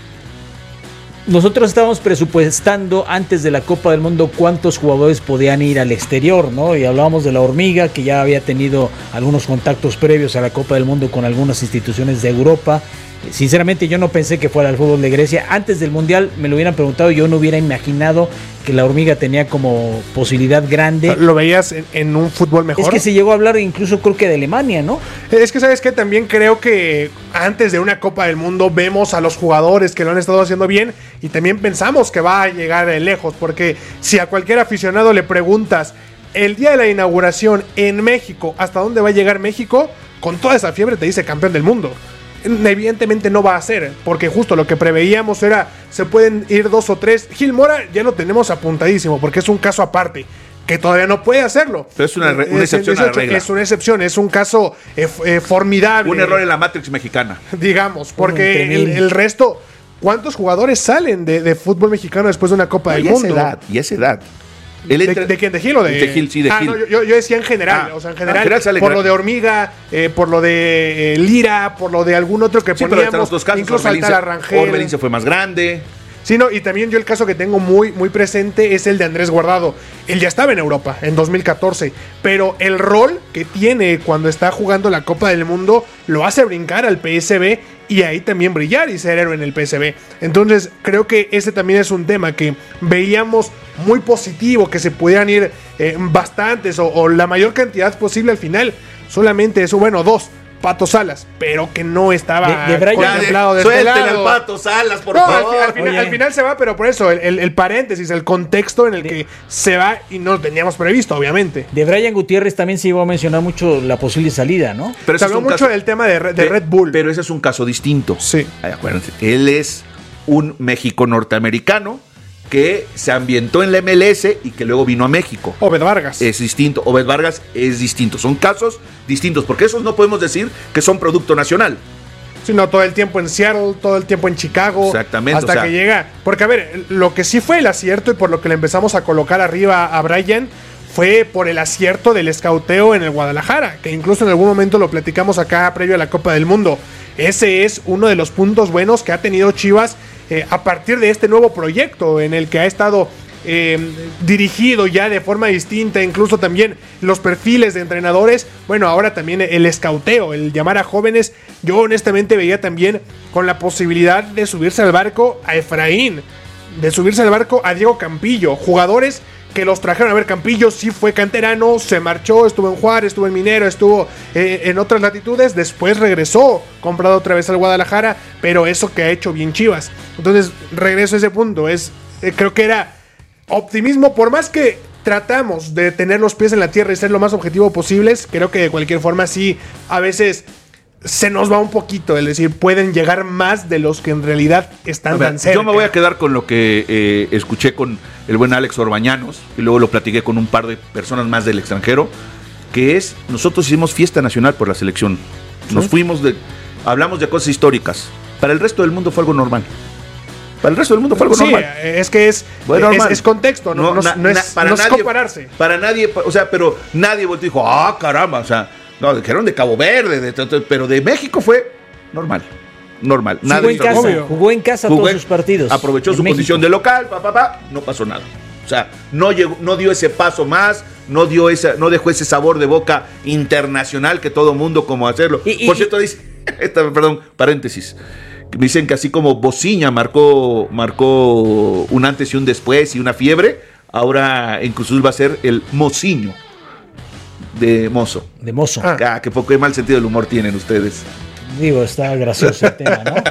B: nosotros estábamos presupuestando antes de la Copa del Mundo cuántos jugadores podían ir al exterior, ¿no? Y hablábamos de la Hormiga, que ya había tenido algunos contactos previos a la Copa del Mundo con algunas instituciones de Europa. Sinceramente yo no pensé que fuera el fútbol de Grecia. Antes del Mundial me lo hubieran preguntado, yo no hubiera imaginado que la Hormiga tenía como posibilidad grande.
C: ¿Lo veías en un fútbol mejor?
B: Es que se llegó a hablar incluso creo que de Alemania, ¿no?
C: Es que sabes que también creo que antes de una Copa del Mundo vemos a los jugadores que lo han estado haciendo bien y también pensamos que va a llegar lejos, porque si a cualquier aficionado le preguntas el día de la inauguración en México, ¿hasta dónde va a llegar México? Con toda esa fiebre te dice campeón del mundo. Evidentemente no va a ser, porque justo lo que preveíamos era, se pueden ir 2 o 3. Gil Mora ya lo tenemos apuntadísimo, porque es un caso aparte, que todavía no puede hacerlo.
A: Pero es una excepción a la regla.
C: Es una excepción, es un caso formidable.
A: Un error en la Matrix mexicana.
C: Digamos, porque el resto, ¿cuántos jugadores salen de fútbol mexicano después de una Copa del Mundo?
A: Y esa edad.
C: ¿De quién? ¿De Gil o de...?
A: De Gil, sí, de Gil.
C: No, yo decía en general, o sea, en general por lo de Hormiga, por lo de Lira, por lo de algún otro que poníamos,
A: los dos casos,
C: incluso Altara Rangel.
A: Orbelín se fue más grande.
C: Sí, no, y también yo el caso que tengo muy, muy presente es el de Andrés Guardado. Él ya estaba en Europa en 2014, pero el rol que tiene cuando está jugando la Copa del Mundo lo hace brincar al PSV y ahí también brillar y ser héroe en el PSV. Entonces creo que ese también es un tema que veíamos muy positivo, que se pudieran ir bastantes o la mayor cantidad posible al final. Solamente eso, bueno, 2 Pato Salas, pero que no estaba contemplado de este lado.
A: El Pato Salas, por favor.
C: Al final se va, pero por eso, el paréntesis, el contexto en el que se va y no lo teníamos previsto, obviamente.
B: De Brian Gutiérrez también se iba a mencionar mucho la posible salida, ¿no?
C: Pero se habló mucho del tema de Red Bull.
A: Pero ese es un caso distinto.
C: Sí.
A: Ay, acuérdense, él es un México norteamericano que se ambientó en la MLS y que luego vino a México.
C: Obed Vargas.
A: Es distinto, Obed Vargas es distinto. Son casos distintos, porque esos no podemos decir que son producto nacional.
C: Sino todo el tiempo en Seattle, todo el tiempo en Chicago.
A: Exactamente.
C: Hasta que llega. Porque, a ver, lo que sí fue el acierto y por lo que le empezamos a colocar arriba a Brian fue por el acierto del escauteo en el Guadalajara, que incluso en algún momento lo platicamos acá previo a la Copa del Mundo. Ese es uno de los puntos buenos que ha tenido Chivas a partir de este nuevo proyecto en el que ha estado dirigido ya de forma distinta, incluso también los perfiles de entrenadores. Bueno, ahora también el escauteo, el llamar a jóvenes. Yo honestamente veía también con la posibilidad de subirse al barco a Efraín, de subirse al barco a Diego Campillo, jugadores que los trajeron. A ver, Campillo sí fue canterano, se marchó, estuvo en Juárez, estuvo en Minero, estuvo en otras latitudes, después regresó, comprado otra vez al Guadalajara, pero eso que ha hecho bien Chivas. Entonces, regreso a ese punto, creo que era optimismo, por más que tratamos de tener los pies en la tierra y ser lo más objetivo posibles, creo que de cualquier forma sí, a veces se nos va un poquito, es decir, pueden llegar más de los que en realidad están tan cerca.
A: Yo me voy a quedar con lo que escuché con el buen Alex Orbañanos, y luego lo platiqué con un par de personas más del extranjero, que es, nosotros hicimos fiesta nacional por la selección. Nos fuimos hablamos de cosas históricas. Para el resto del mundo fue algo normal. Para el resto del mundo fue algo normal.
C: Es que es contexto, no es compararse.
A: Para nadie, o sea, pero nadie volvió y dijo, caramba, o sea, no, dijeron de Cabo Verde, pero de México fue normal.
B: Jugó en casa todos sus partidos.
A: Aprovechó su posición de local, no pasó nada. O sea, no dio ese paso más, no dejó ese sabor de boca internacional que todo mundo como hacerlo. Por cierto, dice, paréntesis. Dicen que así como Bociña marcó un antes y un después y una fiebre, ahora en Cruz Azul va a ser el Mociño de Mozo.
B: De Mozo.
A: Que poco mal sentido del humor tienen ustedes.
B: Digo, está gracioso el tema, ¿no?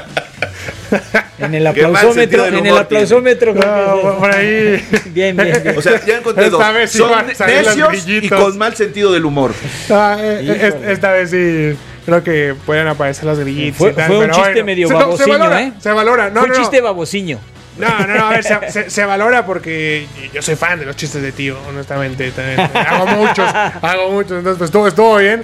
B: En el aplausómetro.
C: Por ahí.
B: Bien.
A: O sea, ya encontré dos. Son necios y con mal sentido del humor.
C: Esta vez sí. Creo que pueden aparecer los grillitos.
B: Fue un chiste medio babociño,
C: Se valora.
B: Fue un chiste babociño.
C: No, a ver, se valora porque yo soy fan de los chistes de tío, honestamente. Hago muchos, entonces pues estuvo bien.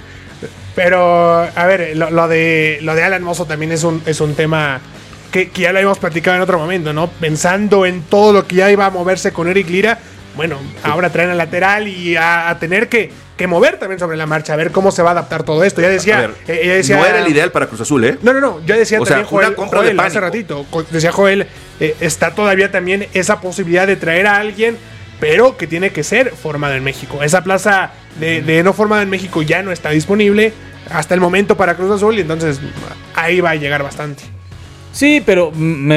C: Pero, a ver, lo de Alan Mozo también es un tema que ya lo habíamos platicado en otro momento, ¿no? Pensando en todo lo que ya iba a moverse con Eric Lira, bueno, ahora traen al lateral y a tener que mover también sobre la marcha, a ver cómo se va a adaptar todo esto. Ya decía,
A: no era el ideal para Cruz Azul, ¿eh?
C: No, yo decía
A: o
C: también
A: sea,
C: Joel hace ratito, decía Joel, está todavía también esa posibilidad de traer a alguien, pero que tiene que ser formado en México. Esa plaza de no formado en México ya no está disponible hasta el momento para Cruz Azul, y entonces ahí va a llegar bastante.
B: Sí, pero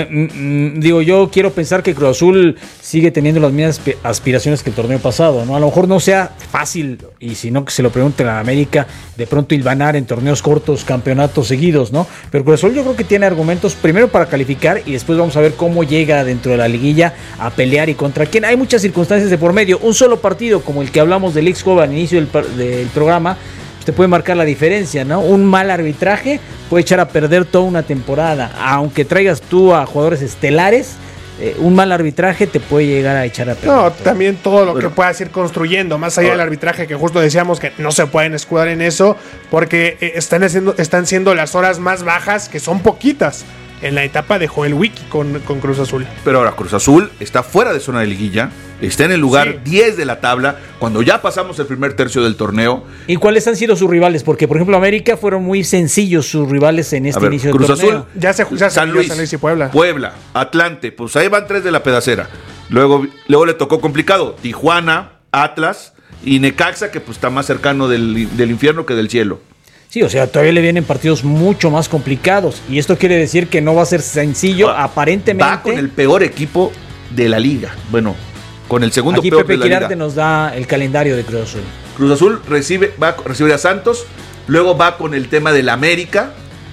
B: digo, yo quiero pensar que Cruz Azul sigue teniendo las mismas aspiraciones que el torneo pasado, ¿no? A lo mejor no sea fácil, y si no que se lo pregunten a América, de pronto hilvanar en torneos cortos campeonatos seguidos, ¿no? Pero Cruz Azul yo creo que tiene argumentos primero para calificar, y después vamos a ver cómo llega dentro de la liguilla a pelear y contra quién. Hay muchas circunstancias de por medio. Un solo partido como el que hablamos del ex-Juego al inicio del programa, te puede marcar la diferencia, ¿no? Un mal arbitraje puede echar a perder toda una temporada. Aunque traigas tú a jugadores estelares, un mal arbitraje te puede llegar a echar a perder.
C: No, también todo lo que puedas ir construyendo, más allá del arbitraje, que justo decíamos que no se pueden escudar en eso, porque están siendo las horas más bajas, que son poquitas, en la etapa de Joel Wiki con Cruz Azul.
A: Pero ahora Cruz Azul está fuera de zona de liguilla, está en el lugar 10 de la tabla, cuando ya pasamos el primer tercio del torneo.
B: ¿Y cuáles han sido sus rivales? Porque, por ejemplo, América fueron muy sencillos sus rivales en este inicio del torneo.
C: Cruz Azul, San Luis y Puebla.
A: Atlante, pues ahí van 3 de la pedacera. Luego le tocó complicado, Tijuana, Atlas y Necaxa, que pues está más cercano del infierno que del cielo.
B: Sí, o sea, todavía le vienen partidos mucho más complicados. Y esto quiere decir que no va a ser sencillo, aparentemente.
A: Va con el peor equipo de la liga. Bueno, con el segundo
B: aquí
A: peor
B: Pepe
A: de la
B: Quirarte
A: liga.
B: nos da el calendario de Cruz Azul.
A: Cruz Azul va a recibir a Santos, luego va con el tema del América,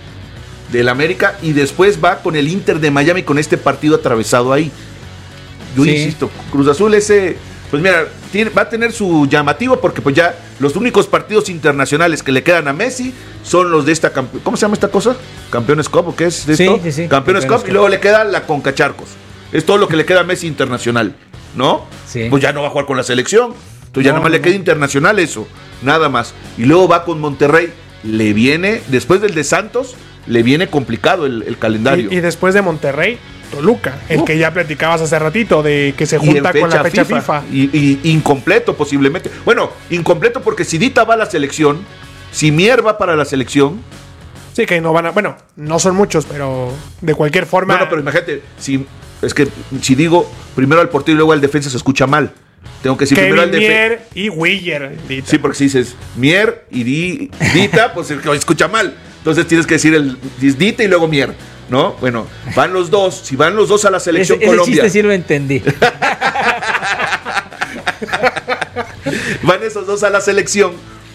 A: y después va con el Inter de Miami con este partido atravesado ahí. Yo insisto, Cruz Azul pues mira, va a tener su llamativo porque pues ya los únicos partidos internacionales que le quedan a Messi son los de esta, ¿cómo se llama esta cosa? ¿Campeones Cup o qué es esto?
B: Sí.
A: Campeones Cup, y luego le queda la Concacharcos. Es todo lo que le queda a Messi internacional, ¿no?
B: Sí.
A: Pues ya no va a jugar con la selección. Entonces ya nada más le queda internacional eso, nada más. Y luego va con Monterrey. Le viene, después del de Santos, le viene complicado el calendario.
C: Y después de Monterrey, Toluca, el que ya platicabas hace ratito, de que se junta con la fecha FIFA.
A: Y incompleto posiblemente. Bueno, incompleto porque si Dita va a la selección, si Mier va para la selección.
C: Sí, que no van a... Bueno, no son muchos, pero de cualquier forma...
A: No, pero imagínate, si digo primero al portero y luego al defensa se escucha mal. Tengo que decir
C: Kevin
A: primero al defensa.
C: Mier y Willer. Dita.
A: Sí, porque si dices Mier y Dita, pues se escucha mal. Entonces tienes que decir Dita y luego Mier, ¿no? Bueno, van los dos. Si van los dos a la selección Colombia.
B: Ese chiste sí lo entendí.
A: Van esos dos a la selección,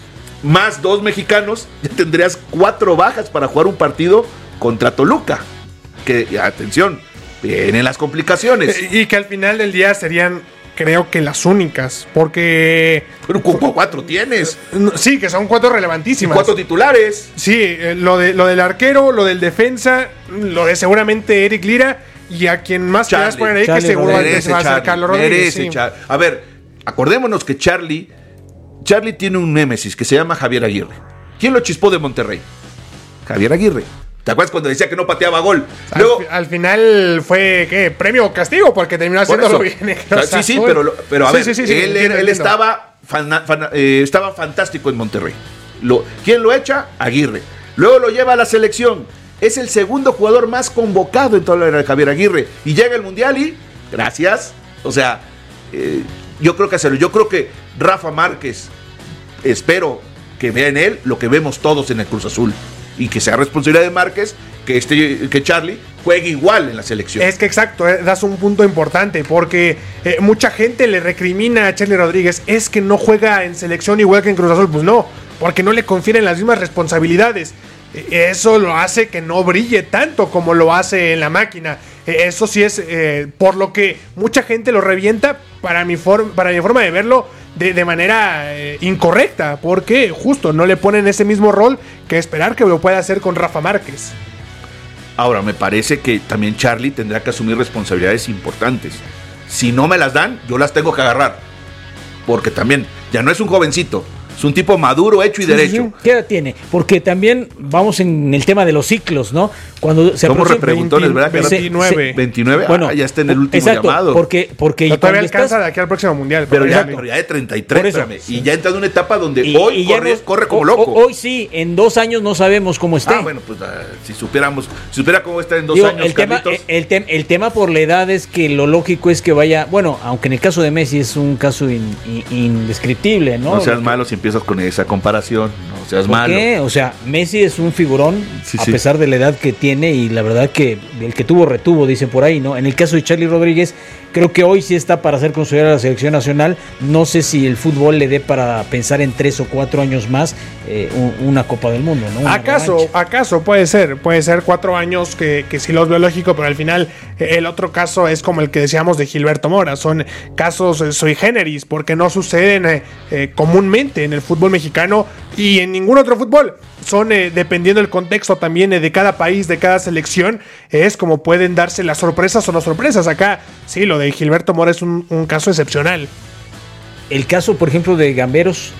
A: más 2 mexicanos, ya tendrías 4 bajas para jugar un partido contra Toluca. Que, atención, vienen las complicaciones.
C: Y que al final del día serían, creo que las únicas, porque...
A: Pero 4 tienes.
C: Sí, que son 4 relevantísimas.
A: 4 titulares.
C: Sí, lo del arquero, lo del defensa, lo de seguramente Eric Lira, y a quien más quieras poner ahí, que seguro se va a hacer Carlos Rodríguez. Sí.
A: A ver, acordémonos que Charlie tiene un némesis que se llama Javier Aguirre. ¿Quién lo chispó de Monterrey? Javier Aguirre. ¿Te acuerdas cuando decía que no pateaba gol? Luego,
C: al final fue, ¿qué? ¿Premio o castigo? Porque terminó haciéndolo bien.
A: Sí, pero a ver, él estaba fantástico en Monterrey. ¿Quién lo echa? Aguirre. Luego lo lleva a la selección. Es el segundo jugador más convocado en toda la era de Javier Aguirre. Y llega el Mundial y, gracias. O sea, yo creo que hacerlo. Yo creo que Rafa Márquez, espero que vea en él lo que vemos todos en el Cruz Azul. Y que sea responsabilidad de Márquez que Charlie juegue igual en la selección.
C: Es que exacto, das un punto importante, porque mucha gente le recrimina a Charlie Rodríguez, es que no juega en selección igual que en Cruz Azul. Pues no, porque no le confieren las mismas responsabilidades. Eso lo hace que no brille tanto como lo hace en la máquina. Eso sí es por lo que mucha gente lo revienta, para mi forma de verlo, de manera incorrecta, porque justo no le ponen ese mismo rol que esperar que lo pueda hacer con Rafa Márquez.
A: Ahora, me parece que también Charlie tendrá que asumir responsabilidades importantes. Si no me las dan, yo las tengo que agarrar. Porque también, ya no es un jovencito, es un tipo maduro, hecho y derecho.
B: Sí. ¿Qué edad tiene? Porque también vamos en el tema de los ciclos, ¿no? Cuando se
A: somos repreguntones, ¿verdad?
C: 29.
A: 29,
B: bueno,
A: ya está en el último
B: exacto,
A: llamado.
B: Porque
C: todavía alcanza de aquí al próximo mundial.
A: Pero ya de 33, y ya entra en una etapa donde hoy corre como loco.
B: Hoy sí, en 2 años no sabemos cómo esté.
A: Bueno, pues si supiera cómo está en 2 años,
B: el tema por la edad es que lo lógico es que vaya, bueno, aunque en el caso de Messi es un caso indescriptible, ¿no?
A: No seas malo si empiezas con esa comparación, no seas malo.
B: ¿Qué? O sea, Messi es un figurón, a pesar de la edad que tiene, y la verdad que el que tuvo retuvo, dicen por ahí, ¿no? En el caso de Charlie Rodríguez, creo que hoy sí está para ser considerado la selección nacional. No sé si el fútbol le dé para pensar en 3 o 4 años más una Copa del Mundo, ¿no?
C: ¿Acaso puede ser 4 años que sí los veo lógico, pero al final el otro caso es como el que decíamos de Gilberto Mora, son casos sui generis, porque no suceden comúnmente en el fútbol mexicano y en ningún otro fútbol. Son, dependiendo del contexto también de cada país, de cada selección, es como pueden darse las sorpresas o no sorpresas. Acá, sí, lo de Gilberto Mora es un caso excepcional.
B: El caso, por ejemplo, de Gamberos,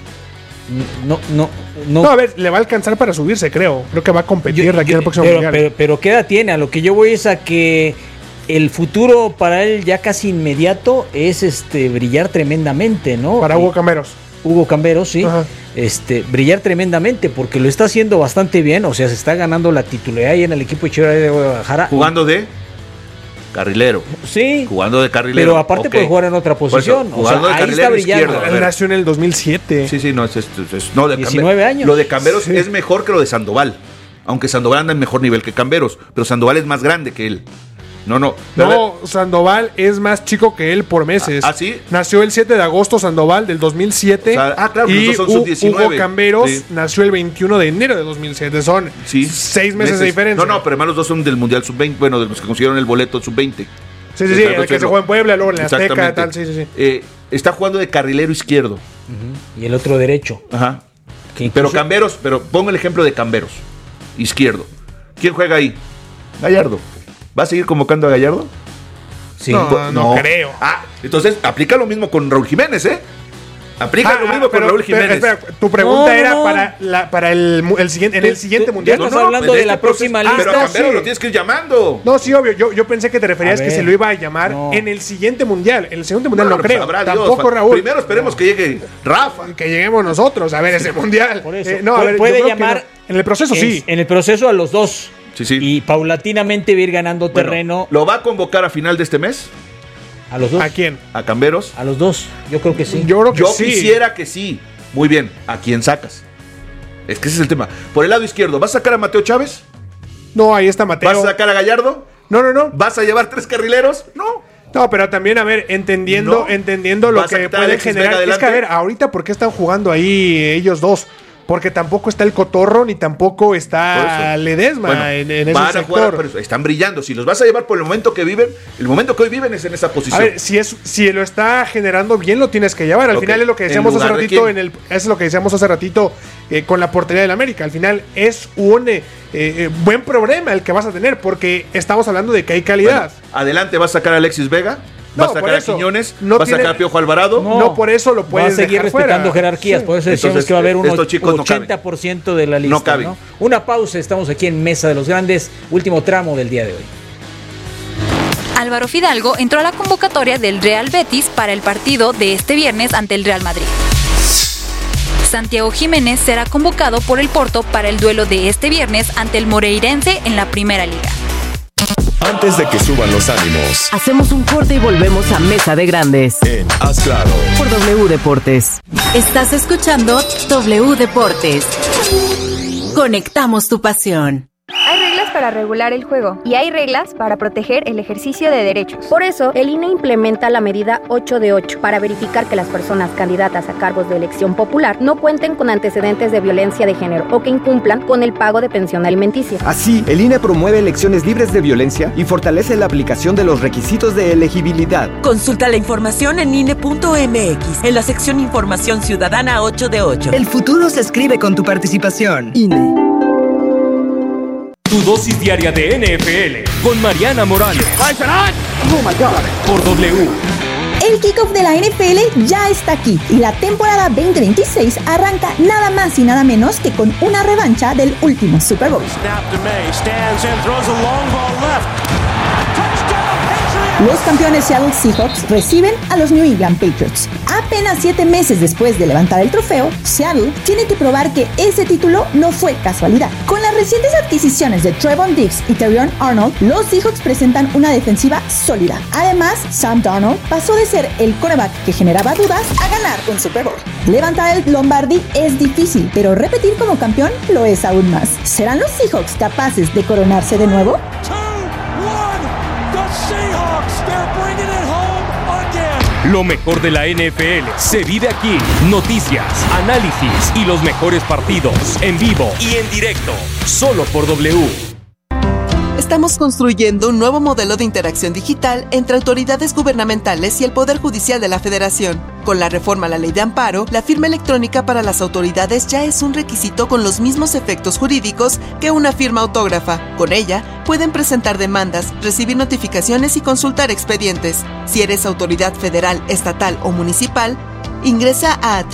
C: no, a ver, le va a alcanzar para subirse, creo. Creo que va a competir aquí en el próximo mundial.
B: Pero ¿qué edad tiene? A lo que yo voy es a que el futuro para él ya casi inmediato es brillar tremendamente, ¿no?
C: Para Hugo
B: Camberos, sí. Ajá. Brillar tremendamente, porque lo está haciendo bastante bien. O sea, se está ganando la titularidad ahí en el equipo de Chivas de Guadalajara.
A: ¿Jugando de? carrilero.
B: Sí.
A: Jugando de carrilero.
B: Pero aparte puede jugar en otra posición.
A: Pues, jugando de
B: ahí
A: carrilero
B: está brillando.
A: izquierdo.
C: Él nació en el 2007.
A: Sí, no, no, de
B: 19 años.
A: Lo de Camberos
C: Sí.
A: es mejor que lo de Sandoval. Aunque Sandoval anda en mejor nivel que Camberos. Pero Sandoval es más grande que él. No.
C: No, Sandoval es más chico que él por meses.
A: ¿Ah, sí?
C: Nació el 7 de agosto Sandoval del 2007.
A: O sea, claro,
C: y
A: los dos son sub-19.
C: Hugo Camberos
A: Sí.
C: nació el 21 de enero de 2007. Son 6 meses de diferencia.
A: No, pero además los dos son del Mundial Sub-20. Bueno, de los que consiguieron el boleto Sub-20.
C: Sí, el que se juega en Puebla, luego en la Azteca, tal, sí.
A: Está jugando de carrilero izquierdo.
B: Y el otro derecho.
A: Ajá.
B: Que incluso-
A: Pero Camberos, pongo el ejemplo de Camberos. Izquierdo. ¿Quién juega ahí? Gallardo. ¿Va a seguir convocando a Gallardo?
B: Sí.
C: No creo.
A: Entonces aplica lo mismo con Raúl Jiménez, ¿eh? Aplica lo mismo con Raúl Jiménez.
C: Espera, tu pregunta
B: No,
C: era
B: no.
C: para el siguiente, en el siguiente mundial.
B: estás hablando de la próxima lista.
A: Pero a Camberos
C: sí.
A: lo tienes que ir llamando.
C: No, sí, obvio. Yo pensé que te referías
B: A
C: que
B: ver.
C: se lo iba a llamar en el siguiente mundial. En el siguiente mundial no
A: Pues
C: creo.
A: sabrá Dios.
C: Tampoco Raúl.
A: Primero esperemos que llegue Rafa.
C: Que lleguemos nosotros a ver ese mundial.
B: Por eso.
C: No, a ver,
B: puede
C: yo creo que
B: llamar.
C: no. En el proceso sí.
B: En el proceso a los dos.
A: Sí.
B: Y paulatinamente va a ir ganando
A: Bueno,
B: terreno
A: ¿lo va a convocar a final de este mes?
B: a los dos.
C: ¿A quién?
A: ¿A Camberos?
B: A los dos. Yo creo que sí.
C: Yo creo que
A: Yo
C: sí.
A: quisiera que sí. Muy bien. ¿A quién sacas? Es que ese es el tema. Por el lado izquierdo, ¿vas a sacar a Mateo Chávez?
C: No, ahí está Mateo.
A: ¿Vas a sacar a Gallardo?
C: No.
A: ¿Vas a llevar 3 carrileros? No.
C: No, pero también, a ver, entendiendo lo
A: ¿Vas a
C: que
A: quitar a
C: pueden
A: Alexis
C: generar.
A: Vega
C: Es que, a
A: adelante?
C: ver, ahorita, ¿por qué están jugando ahí ellos dos? Porque tampoco está el Cotorro, ni tampoco
A: Por
C: está
A: eso.
C: Ledesma
A: Bueno,
C: en ese
A: van a
C: sector.
A: jugar, pero están brillando. Si los vas a llevar por el momento que viven, el momento que hoy viven es en esa
C: A
A: posición.
C: ver, si lo está generando bien, lo tienes que llevar. Al
A: Ok.
C: final es lo que
A: ¿En
C: decíamos hace
A: lugar de
C: ratito
A: quién?
C: es lo que decíamos hace ratito con la portería del América. Al final es un buen problema el que vas a tener, porque estamos hablando de que hay calidad.
A: Bueno, adelante vas a sacar a Alexis Vega,
C: No,
A: vas a
C: por
A: sacar a
C: eso.
A: Quiñones,
C: No
A: vas a
C: tiene-
A: sacar a Piojo Alvarado.
C: No por eso lo
B: Va a
C: puedes
B: seguir
C: dejar fuera.
B: respetando jerarquías.
C: Sí.
B: Por eso decíamos
A: Entonces,
B: que va a haber un
A: estos chicos no caben.
B: 80% de la lista.
A: No caben.
B: Una pausa. Estamos aquí en Mesa de los Grandes. Último tramo del día de hoy.
D: Álvaro Fidalgo entró a la convocatoria del Real Betis para el partido de este viernes ante el Real Madrid. Santiago Jiménez será convocado por el Porto para el duelo de este viernes ante el Moreirense en la Primera Liga.
E: Antes de que suban los ánimos,
F: Hacemos un corte y volvemos a Mesa de Grandes
E: en Haz Claro.
F: por W Deportes.
G: Estás escuchando W Deportes. Conectamos tu pasión.
K: Hay reglas para regular el juego y hay reglas para proteger el ejercicio de derechos. Por eso, el INE implementa la medida 8 de 8 para verificar que las personas candidatas a cargos de elección popular no cuenten con antecedentes de violencia de género o que incumplan con el pago de pensión alimenticia.
L: Así, el INE promueve elecciones libres de violencia y fortalece la aplicación de los requisitos de elegibilidad.
M: Consulta la información en INE.mx, en la sección Información Ciudadana 8 de 8.
F: El futuro se escribe con tu participación. INE.
H: Tu dosis diaria de NFL con Mariana Morales. Por W.
I: El kickoff de la NFL ya está aquí y la temporada 2026 arranca nada más y nada menos que con una revancha del último Super Bowl. Los campeones Seattle Seahawks reciben a los New England Patriots. Apenas 7 meses después de levantar el trofeo, Seattle tiene que probar que ese título no fue casualidad. Con las recientes adquisiciones de Trevon Diggs y Terrion Arnold, los Seahawks presentan una defensiva sólida. Además, Sam Darnold pasó de ser el quarterback que generaba dudas a ganar un Super Bowl. Levantar el Lombardi es difícil, pero repetir como campeón lo es aún más. ¿Serán los Seahawks capaces de coronarse de nuevo?
H: Lo mejor de la NFL se vive aquí. Noticias, análisis y los mejores partidos en vivo y en directo. Solo por W.
M: Estamos construyendo un nuevo modelo de interacción digital entre autoridades gubernamentales y el Poder Judicial de la Federación. Con la reforma a la Ley de Amparo, la firma electrónica para las autoridades ya es un requisito con los mismos efectos jurídicos que una firma autógrafa. Con ella, pueden presentar demandas, recibir notificaciones y consultar expedientes. Si eres autoridad federal, estatal o municipal, ingresa a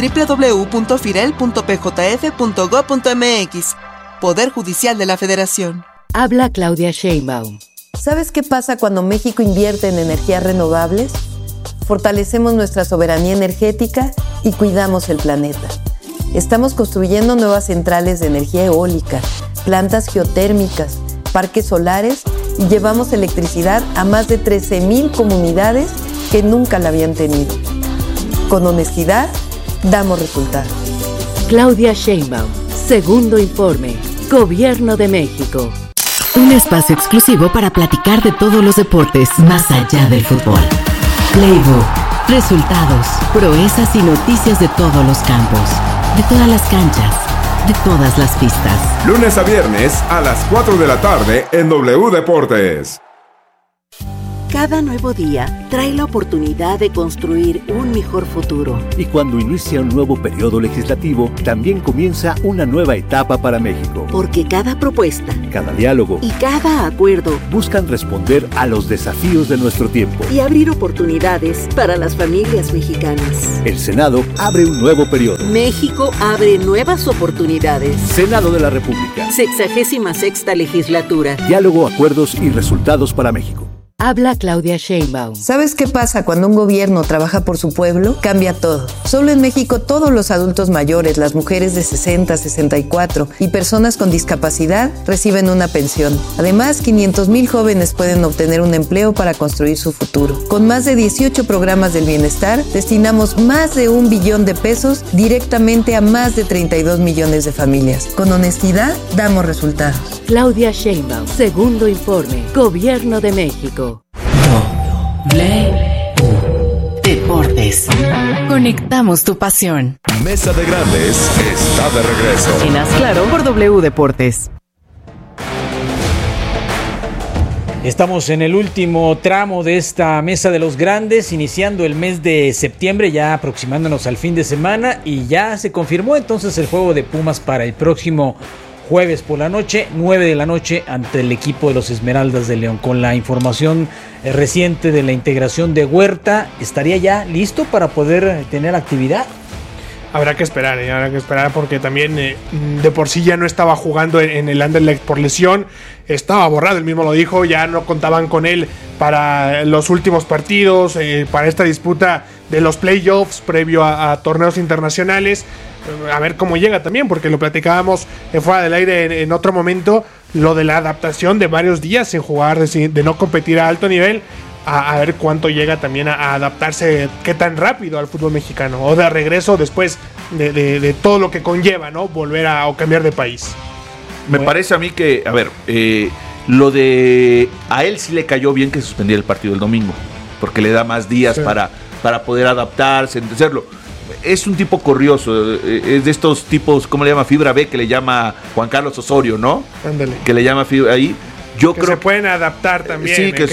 M: www.firel.pjf.gov.mx. Poder Judicial de la Federación.
F: Habla Claudia Sheinbaum.
N: ¿Sabes qué pasa cuando México invierte en energías renovables? Fortalecemos nuestra soberanía energética y cuidamos el planeta. Estamos construyendo nuevas centrales de energía eólica, plantas geotérmicas, parques solares y llevamos electricidad a más de 13,000 comunidades que nunca la habían tenido. Con honestidad, damos resultados.
F: Claudia Sheinbaum, segundo informe, Gobierno de México. Un espacio exclusivo para platicar de todos los deportes más allá del fútbol. Playbook, resultados, proezas y noticias de todos los campos, de todas las canchas, de todas las pistas.
E: Lunes a viernes a las 4 de la tarde en W Deportes.
O: Cada nuevo día trae la oportunidad de construir un mejor futuro.
P: Y cuando inicia un nuevo periodo legislativo, también comienza una nueva etapa para México.
O: Porque cada propuesta,
P: cada diálogo
O: y cada acuerdo
P: buscan responder a los desafíos de nuestro tiempo
O: y abrir oportunidades para las familias mexicanas.
P: El Senado abre un nuevo periodo.
O: México abre nuevas oportunidades.
P: Senado de la República.
O: 66ª legislatura.
P: Diálogo, acuerdos y resultados para México.
F: Habla Claudia Sheinbaum.
N: ¿Sabes qué pasa cuando un gobierno trabaja por su pueblo? Cambia todo. Solo en México todos los adultos mayores, las mujeres de 60, 64 y personas con discapacidad reciben una pensión. Además, 500,000 jóvenes pueden obtener un empleo para construir su futuro. Con más de 18 programas del bienestar, destinamos más de 1 billón de pesos directamente a más de 32 millones de familias. Con honestidad, damos resultados.
F: Claudia Sheinbaum, segundo informe, Gobierno de México.
Q: Deportes. Conectamos tu pasión.
E: Mesa de Grandes está de regreso.
F: En Haz Claro por W Deportes.
B: Estamos en el último tramo de esta Mesa de los Grandes, iniciando el mes de septiembre, ya aproximándonos al fin de semana, y ya se confirmó entonces el juego de Pumas para el próximo jueves por la noche, 9 de la noche, ante el equipo de los Esmeraldas de León. Con la información reciente de la integración de Huerta, ¿estaría ya listo para poder tener actividad?
C: Habrá que esperar porque también de por sí ya no estaba jugando en el Anderlecht por lesión, estaba borrado, él mismo lo dijo, ya no contaban con él para los últimos partidos, para esta disputa de los playoffs previo a torneos internacionales. A ver cómo llega también, porque lo platicábamos fuera del aire en otro momento, lo de la adaptación de varios días sin jugar, de no competir a alto nivel, a ver cuánto llega también a adaptarse, qué tan rápido al fútbol mexicano, o de regreso después de todo lo que conlleva, ¿no? Volver o cambiar de país.
A: Me parece a mí que, a ver, lo de a él sí le cayó bien que suspendiera el partido el domingo, porque le da más días sí, para poder adaptarse, hacerlo. Es un tipo corrioso, es de estos tipos, ¿cómo le llama? Fibra B, que le llama Juan Carlos Osorio, ¿no?
C: Ándale.
A: Que le llama fibra ahí. Yo
C: que
A: creo
C: se pueden adaptar también.
A: Sí, que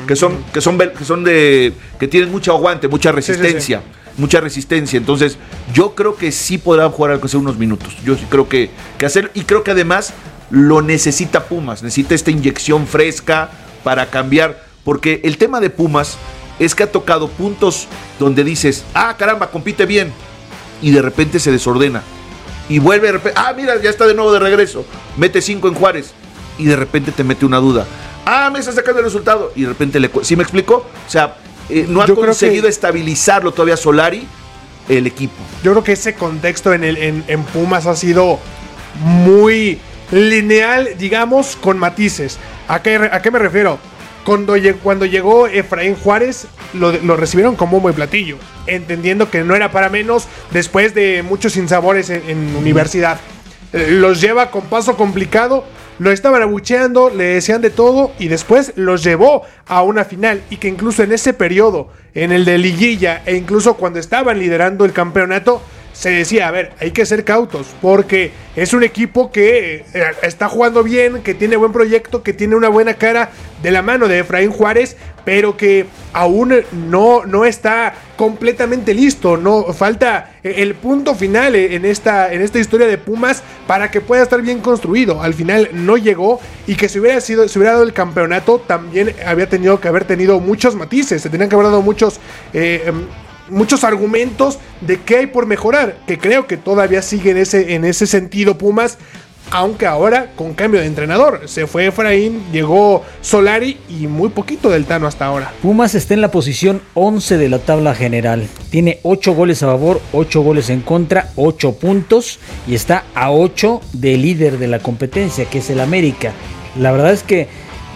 A: tienen mucho aguante, mucha resistencia. Sí. Mucha resistencia. Entonces, yo creo que sí podrán jugar algo hace unos minutos. Yo sí creo que hacer, y creo que además lo necesita Pumas, necesita esta inyección fresca para cambiar, porque el tema de Pumas es que ha tocado puntos donde dices, caramba, compite bien, y de repente se desordena, y vuelve de repente, mira, ya está de nuevo de regreso, mete 5 en Juárez, y de repente te mete una duda, me está sacando el resultado, y de repente ¿sí me explico? O sea, no ha conseguido estabilizarlo todavía Solari, el equipo.
C: Yo creo que ese contexto en Pumas ha sido muy lineal, digamos, con matices. ¿A qué me refiero? Cuando llegó Efraín Juárez, lo recibieron con bombo y platillo, entendiendo que no era para menos después de muchos sinsabores en universidad. Los lleva con paso complicado, lo estaban abucheando, le decían de todo, y después los llevó a una final, y que incluso en ese periodo, en el de liguilla, e incluso cuando estaban liderando el campeonato, se decía, a ver, hay que ser cautos, porque es un equipo que está jugando bien, que tiene buen proyecto, que tiene una buena cara de la mano de Efraín Juárez, pero que aún no está completamente listo, no falta el punto final en esta historia de Pumas para que pueda estar bien construido. Al final no llegó, y que si hubiera dado el campeonato, también había tenido que haber tenido muchos matices, se tenían que haber dado muchos argumentos de qué hay por mejorar, que creo que todavía sigue en ese sentido Pumas, aunque ahora con cambio de entrenador. Se fue Efraín, llegó Solari, y muy poquito del Tano hasta ahora.
B: Pumas está en la posición 11 de la tabla general, tiene 8 goles a favor, 8 goles en contra, 8 puntos, y está a 8 del líder de la competencia, que es el América. La verdad es que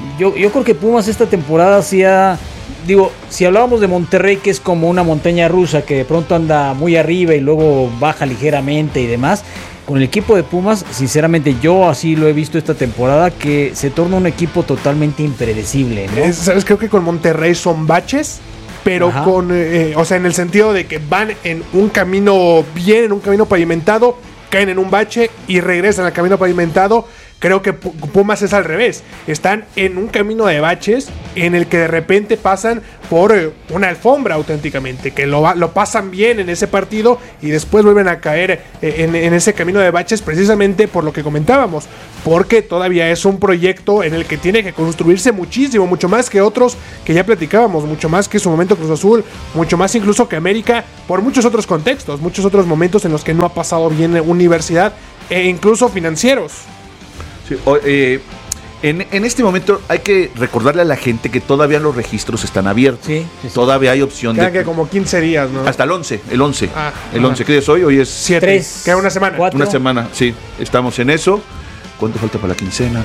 B: Yo creo que Pumas esta temporada sí ha... Digo, si hablábamos de Monterrey, que es como una montaña rusa, que de pronto anda muy arriba y luego baja ligeramente y demás, con el equipo de Pumas, sinceramente yo así lo he visto esta temporada, que se torna un equipo totalmente impredecible, ¿no?
C: ¿Sabes? Creo que con Monterrey son baches, pero
B: Ajá.
C: o sea, en el sentido de que van en un camino bien, en un camino pavimentado, caen en un bache y regresan al camino pavimentado. Creo que Pumas es al revés. Están en un camino de baches en el que de repente pasan por una alfombra auténticamente, que lo pasan bien en ese partido y después vuelven a caer en ese camino de baches, precisamente por lo que comentábamos, porque todavía es un proyecto en el que tiene que construirse muchísimo, mucho más que otros que ya platicábamos, mucho más que su momento Cruz Azul, mucho más incluso que América, por muchos otros contextos, muchos otros momentos en los que no ha pasado bien Universidad e incluso financieros.
A: Sí, en este momento hay que recordarle a la gente que todavía los registros están abiertos.
B: Sí.
A: Todavía hay opción
C: Quedan que como 15 días, ¿no?
A: Hasta el 11. El 11.
C: Ah,
A: el 11. ¿Qué día es hoy? Hoy es
C: 7.
B: 3.
C: Queda una semana.
B: 4.
A: Una semana, sí. Estamos en eso. ¿Cuánto falta para la quincena?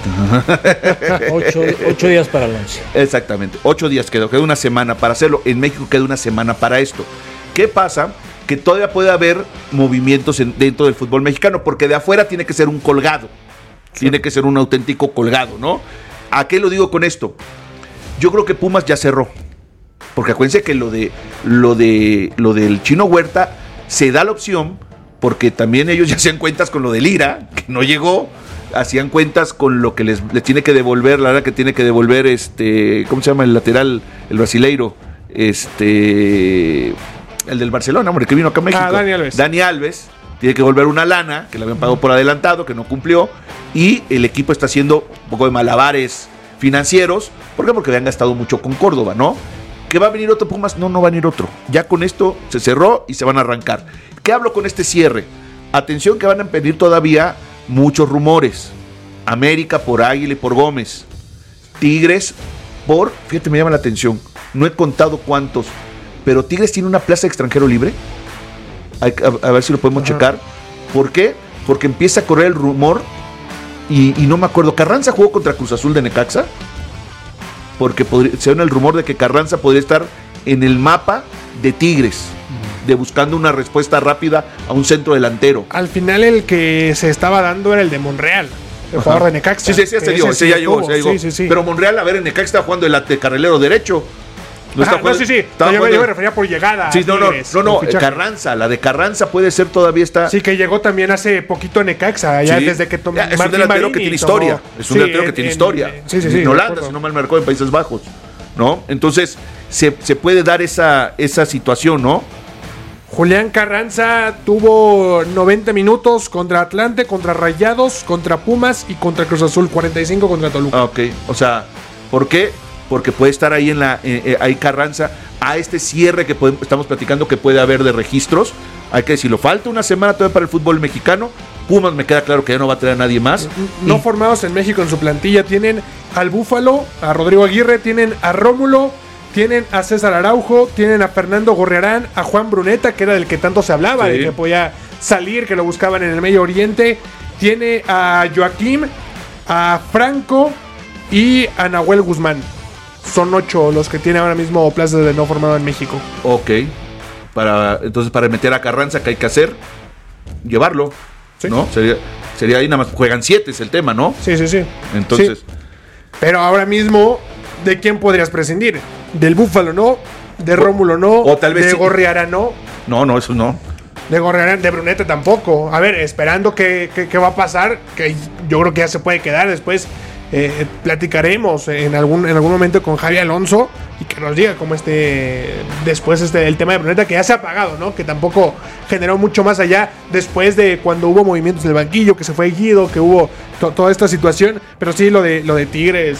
B: 8 días para el 11.
A: Exactamente. 8 días queda una semana para hacerlo. En México queda una semana para esto. ¿Qué pasa? Que todavía puede haber movimientos dentro del fútbol mexicano, porque de afuera tiene que ser un colgado. Tiene que ser un auténtico colgado, ¿no? ¿A qué lo digo con esto? Yo creo que Pumas ya cerró. Porque acuérdense que lo del Chino Huerta se da la opción, porque también ellos ya hacían cuentas con lo de Lira, que no llegó, hacían cuentas con lo que les tiene que devolver, la verdad que tiene que devolver ¿cómo se llama el lateral, el brasileiro? El del Barcelona, hombre, que vino acá a México. Dani Alves. Tiene que devolver una lana, que le habían pagado por adelantado, que no cumplió, y el equipo está haciendo un poco de malabares financieros. ¿Por qué? Porque habían gastado mucho con Córdoba, ¿no? ¿Que va a venir otro Pumas? No va a venir otro. Ya con esto se cerró y se van a arrancar. ¿Qué hablo con este cierre? Atención que van a pedir todavía muchos rumores. América por Águila y por Gómez. Tigres por, fíjate, me llama la atención, no he contado cuántos, pero Tigres tiene una plaza de extranjero libre. A ver si lo podemos checar. ¿Por qué? Porque empieza a correr el rumor y no me acuerdo. ¿Carranza jugó contra Cruz Azul de Necaxa? Porque se ven el rumor de que Carranza podría estar en el mapa de Tigres, de buscando una respuesta rápida a un centro delantero.
C: Al final el que se estaba dando era el de Monreal, el jugador de Necaxa.
A: Sí, se dio, ese ya llegó.
C: Sí.
A: Pero Monreal, a ver, en Necaxa está jugando el carrilero derecho.
C: No, yo me refería por llegada.
A: Sí, no, Carranza, la de Carranza puede ser todavía está.
C: Sí, que llegó también hace poquito a Necaxa, ya desde que tomó.
A: Es un delantero que tiene historia. Es un delantero que tiene historia. En Holanda, si no mal marcó, en Países Bajos, ¿no? Entonces, se puede dar esa situación, ¿no?
C: Julián Carranza tuvo 90 minutos contra Atlante, contra Rayados, contra Pumas y contra Cruz Azul, 45 contra Toluca.
A: Ok, o sea, ¿por qué? Porque puede estar ahí ahí Carranza a este cierre que estamos platicando que puede haber de registros. Hay que decirlo, falta una semana todavía para el fútbol mexicano. Pumas me queda claro que ya no va a traer a nadie más.
C: No formados en México en su plantilla. Tienen al Búfalo, a Rodrigo Aguirre, tienen a Rómulo, tienen a César Araujo, tienen a Fernando Gorriarán, a Juan Bruneta, que era del que tanto se hablaba, de que podía salir, que lo buscaban en el Medio Oriente. Tiene a Joaquín, a Franco y a Nahuel Guzmán. Son 8 los que tiene ahora mismo plazas de no formado en México.
A: Ok. Entonces, para meter a Carranza, ¿qué hay que hacer? Llevarlo. ¿Sí? ¿No? Sería ahí nada más. Juegan 7, es el tema, ¿no?
C: Sí.
A: Entonces.
C: Sí. Pero ahora mismo, ¿de quién podrías prescindir? Del Búfalo, ¿no? De Rómulo, ¿no?
A: O tal vez
C: de Gorriarán, ¿no?
A: No, eso no.
C: De Gorriarán, de Bruneta tampoco. A ver, esperando qué va a pasar, que yo creo que ya se puede quedar después. Platicaremos en algún momento con Javi Alonso y que nos diga cómo después el tema de Bruneta, que ya se ha apagado, ¿no? Que tampoco generó mucho más allá después de cuando hubo movimientos en el banquillo, que se fue Guido, que hubo toda esta situación. Pero sí, lo de Tigres,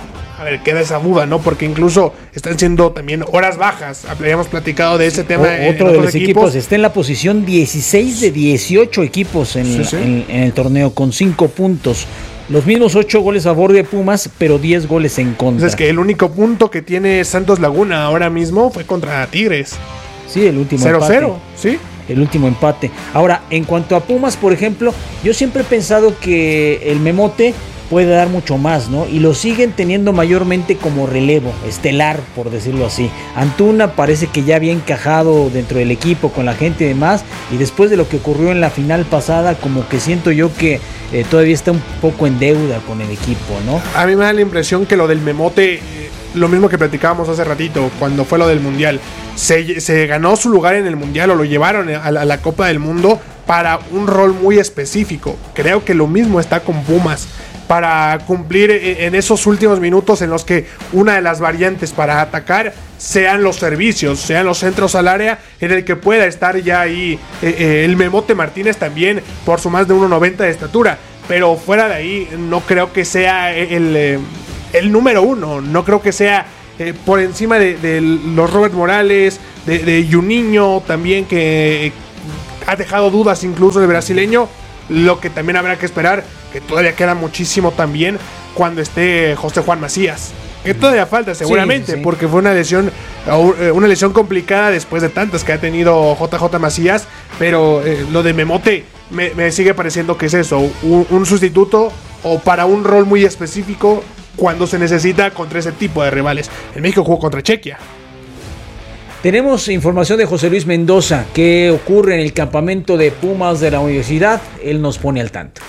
C: a ver, queda esa duda, ¿no? Porque incluso están siendo también horas bajas. Habíamos platicado de ese tema.
B: Otro de los equipos está en la posición 16 de 18 equipos en el torneo, con 5 puntos. Los mismos 8 goles a favor de Pumas, pero 10 goles en contra.
C: Es que el único punto que tiene Santos Laguna ahora mismo fue contra Tigres.
B: Sí, el último
C: 0-0, ¿sí?
B: El último empate. Ahora, en cuanto a Pumas, por ejemplo, yo siempre he pensado que el Memote puede dar mucho más, ¿no? Y lo siguen teniendo mayormente como relevo, estelar, por decirlo así. Antuna parece que ya había encajado dentro del equipo con la gente y demás, y después de lo que ocurrió en la final pasada, como que siento yo que todavía está un poco en deuda con el equipo, ¿no?
C: A mí me da la impresión que lo del Memote, lo mismo que platicábamos hace ratito, cuando fue lo del Mundial, se ganó su lugar en el Mundial o lo llevaron a la Copa del Mundo para un rol muy específico. Creo que lo mismo está con Pumas, para cumplir en esos últimos minutos en los que una de las variantes para atacar sean los servicios, sean los centros al área, en el que pueda estar ya ahí el Memote Martínez también, por su más de 1.90 de estatura. Pero fuera de ahí, no creo que sea el número uno, no creo que sea por encima de los Robert Morales, de Juninho también, que ha dejado dudas incluso del brasileño. Lo que también habrá que esperar, que todavía queda muchísimo también cuando esté José Juan Macías, que todavía falta seguramente,
B: sí.
C: Porque fue una lesión complicada después de tantas que ha tenido JJ Macías. Pero lo de Memote me sigue pareciendo que es eso, un sustituto o para un rol muy específico cuando se necesita contra ese tipo de rivales. En México jugó contra Chequia.
B: Tenemos información de José Luis Mendoza. ¿Qué ocurre en el campamento de Pumas de la universidad? Él nos pone al tanto.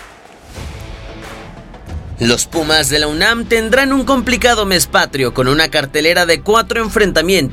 R: Los Pumas de la UNAM tendrán un complicado mes patrio con una cartelera de 4 enfrentamientos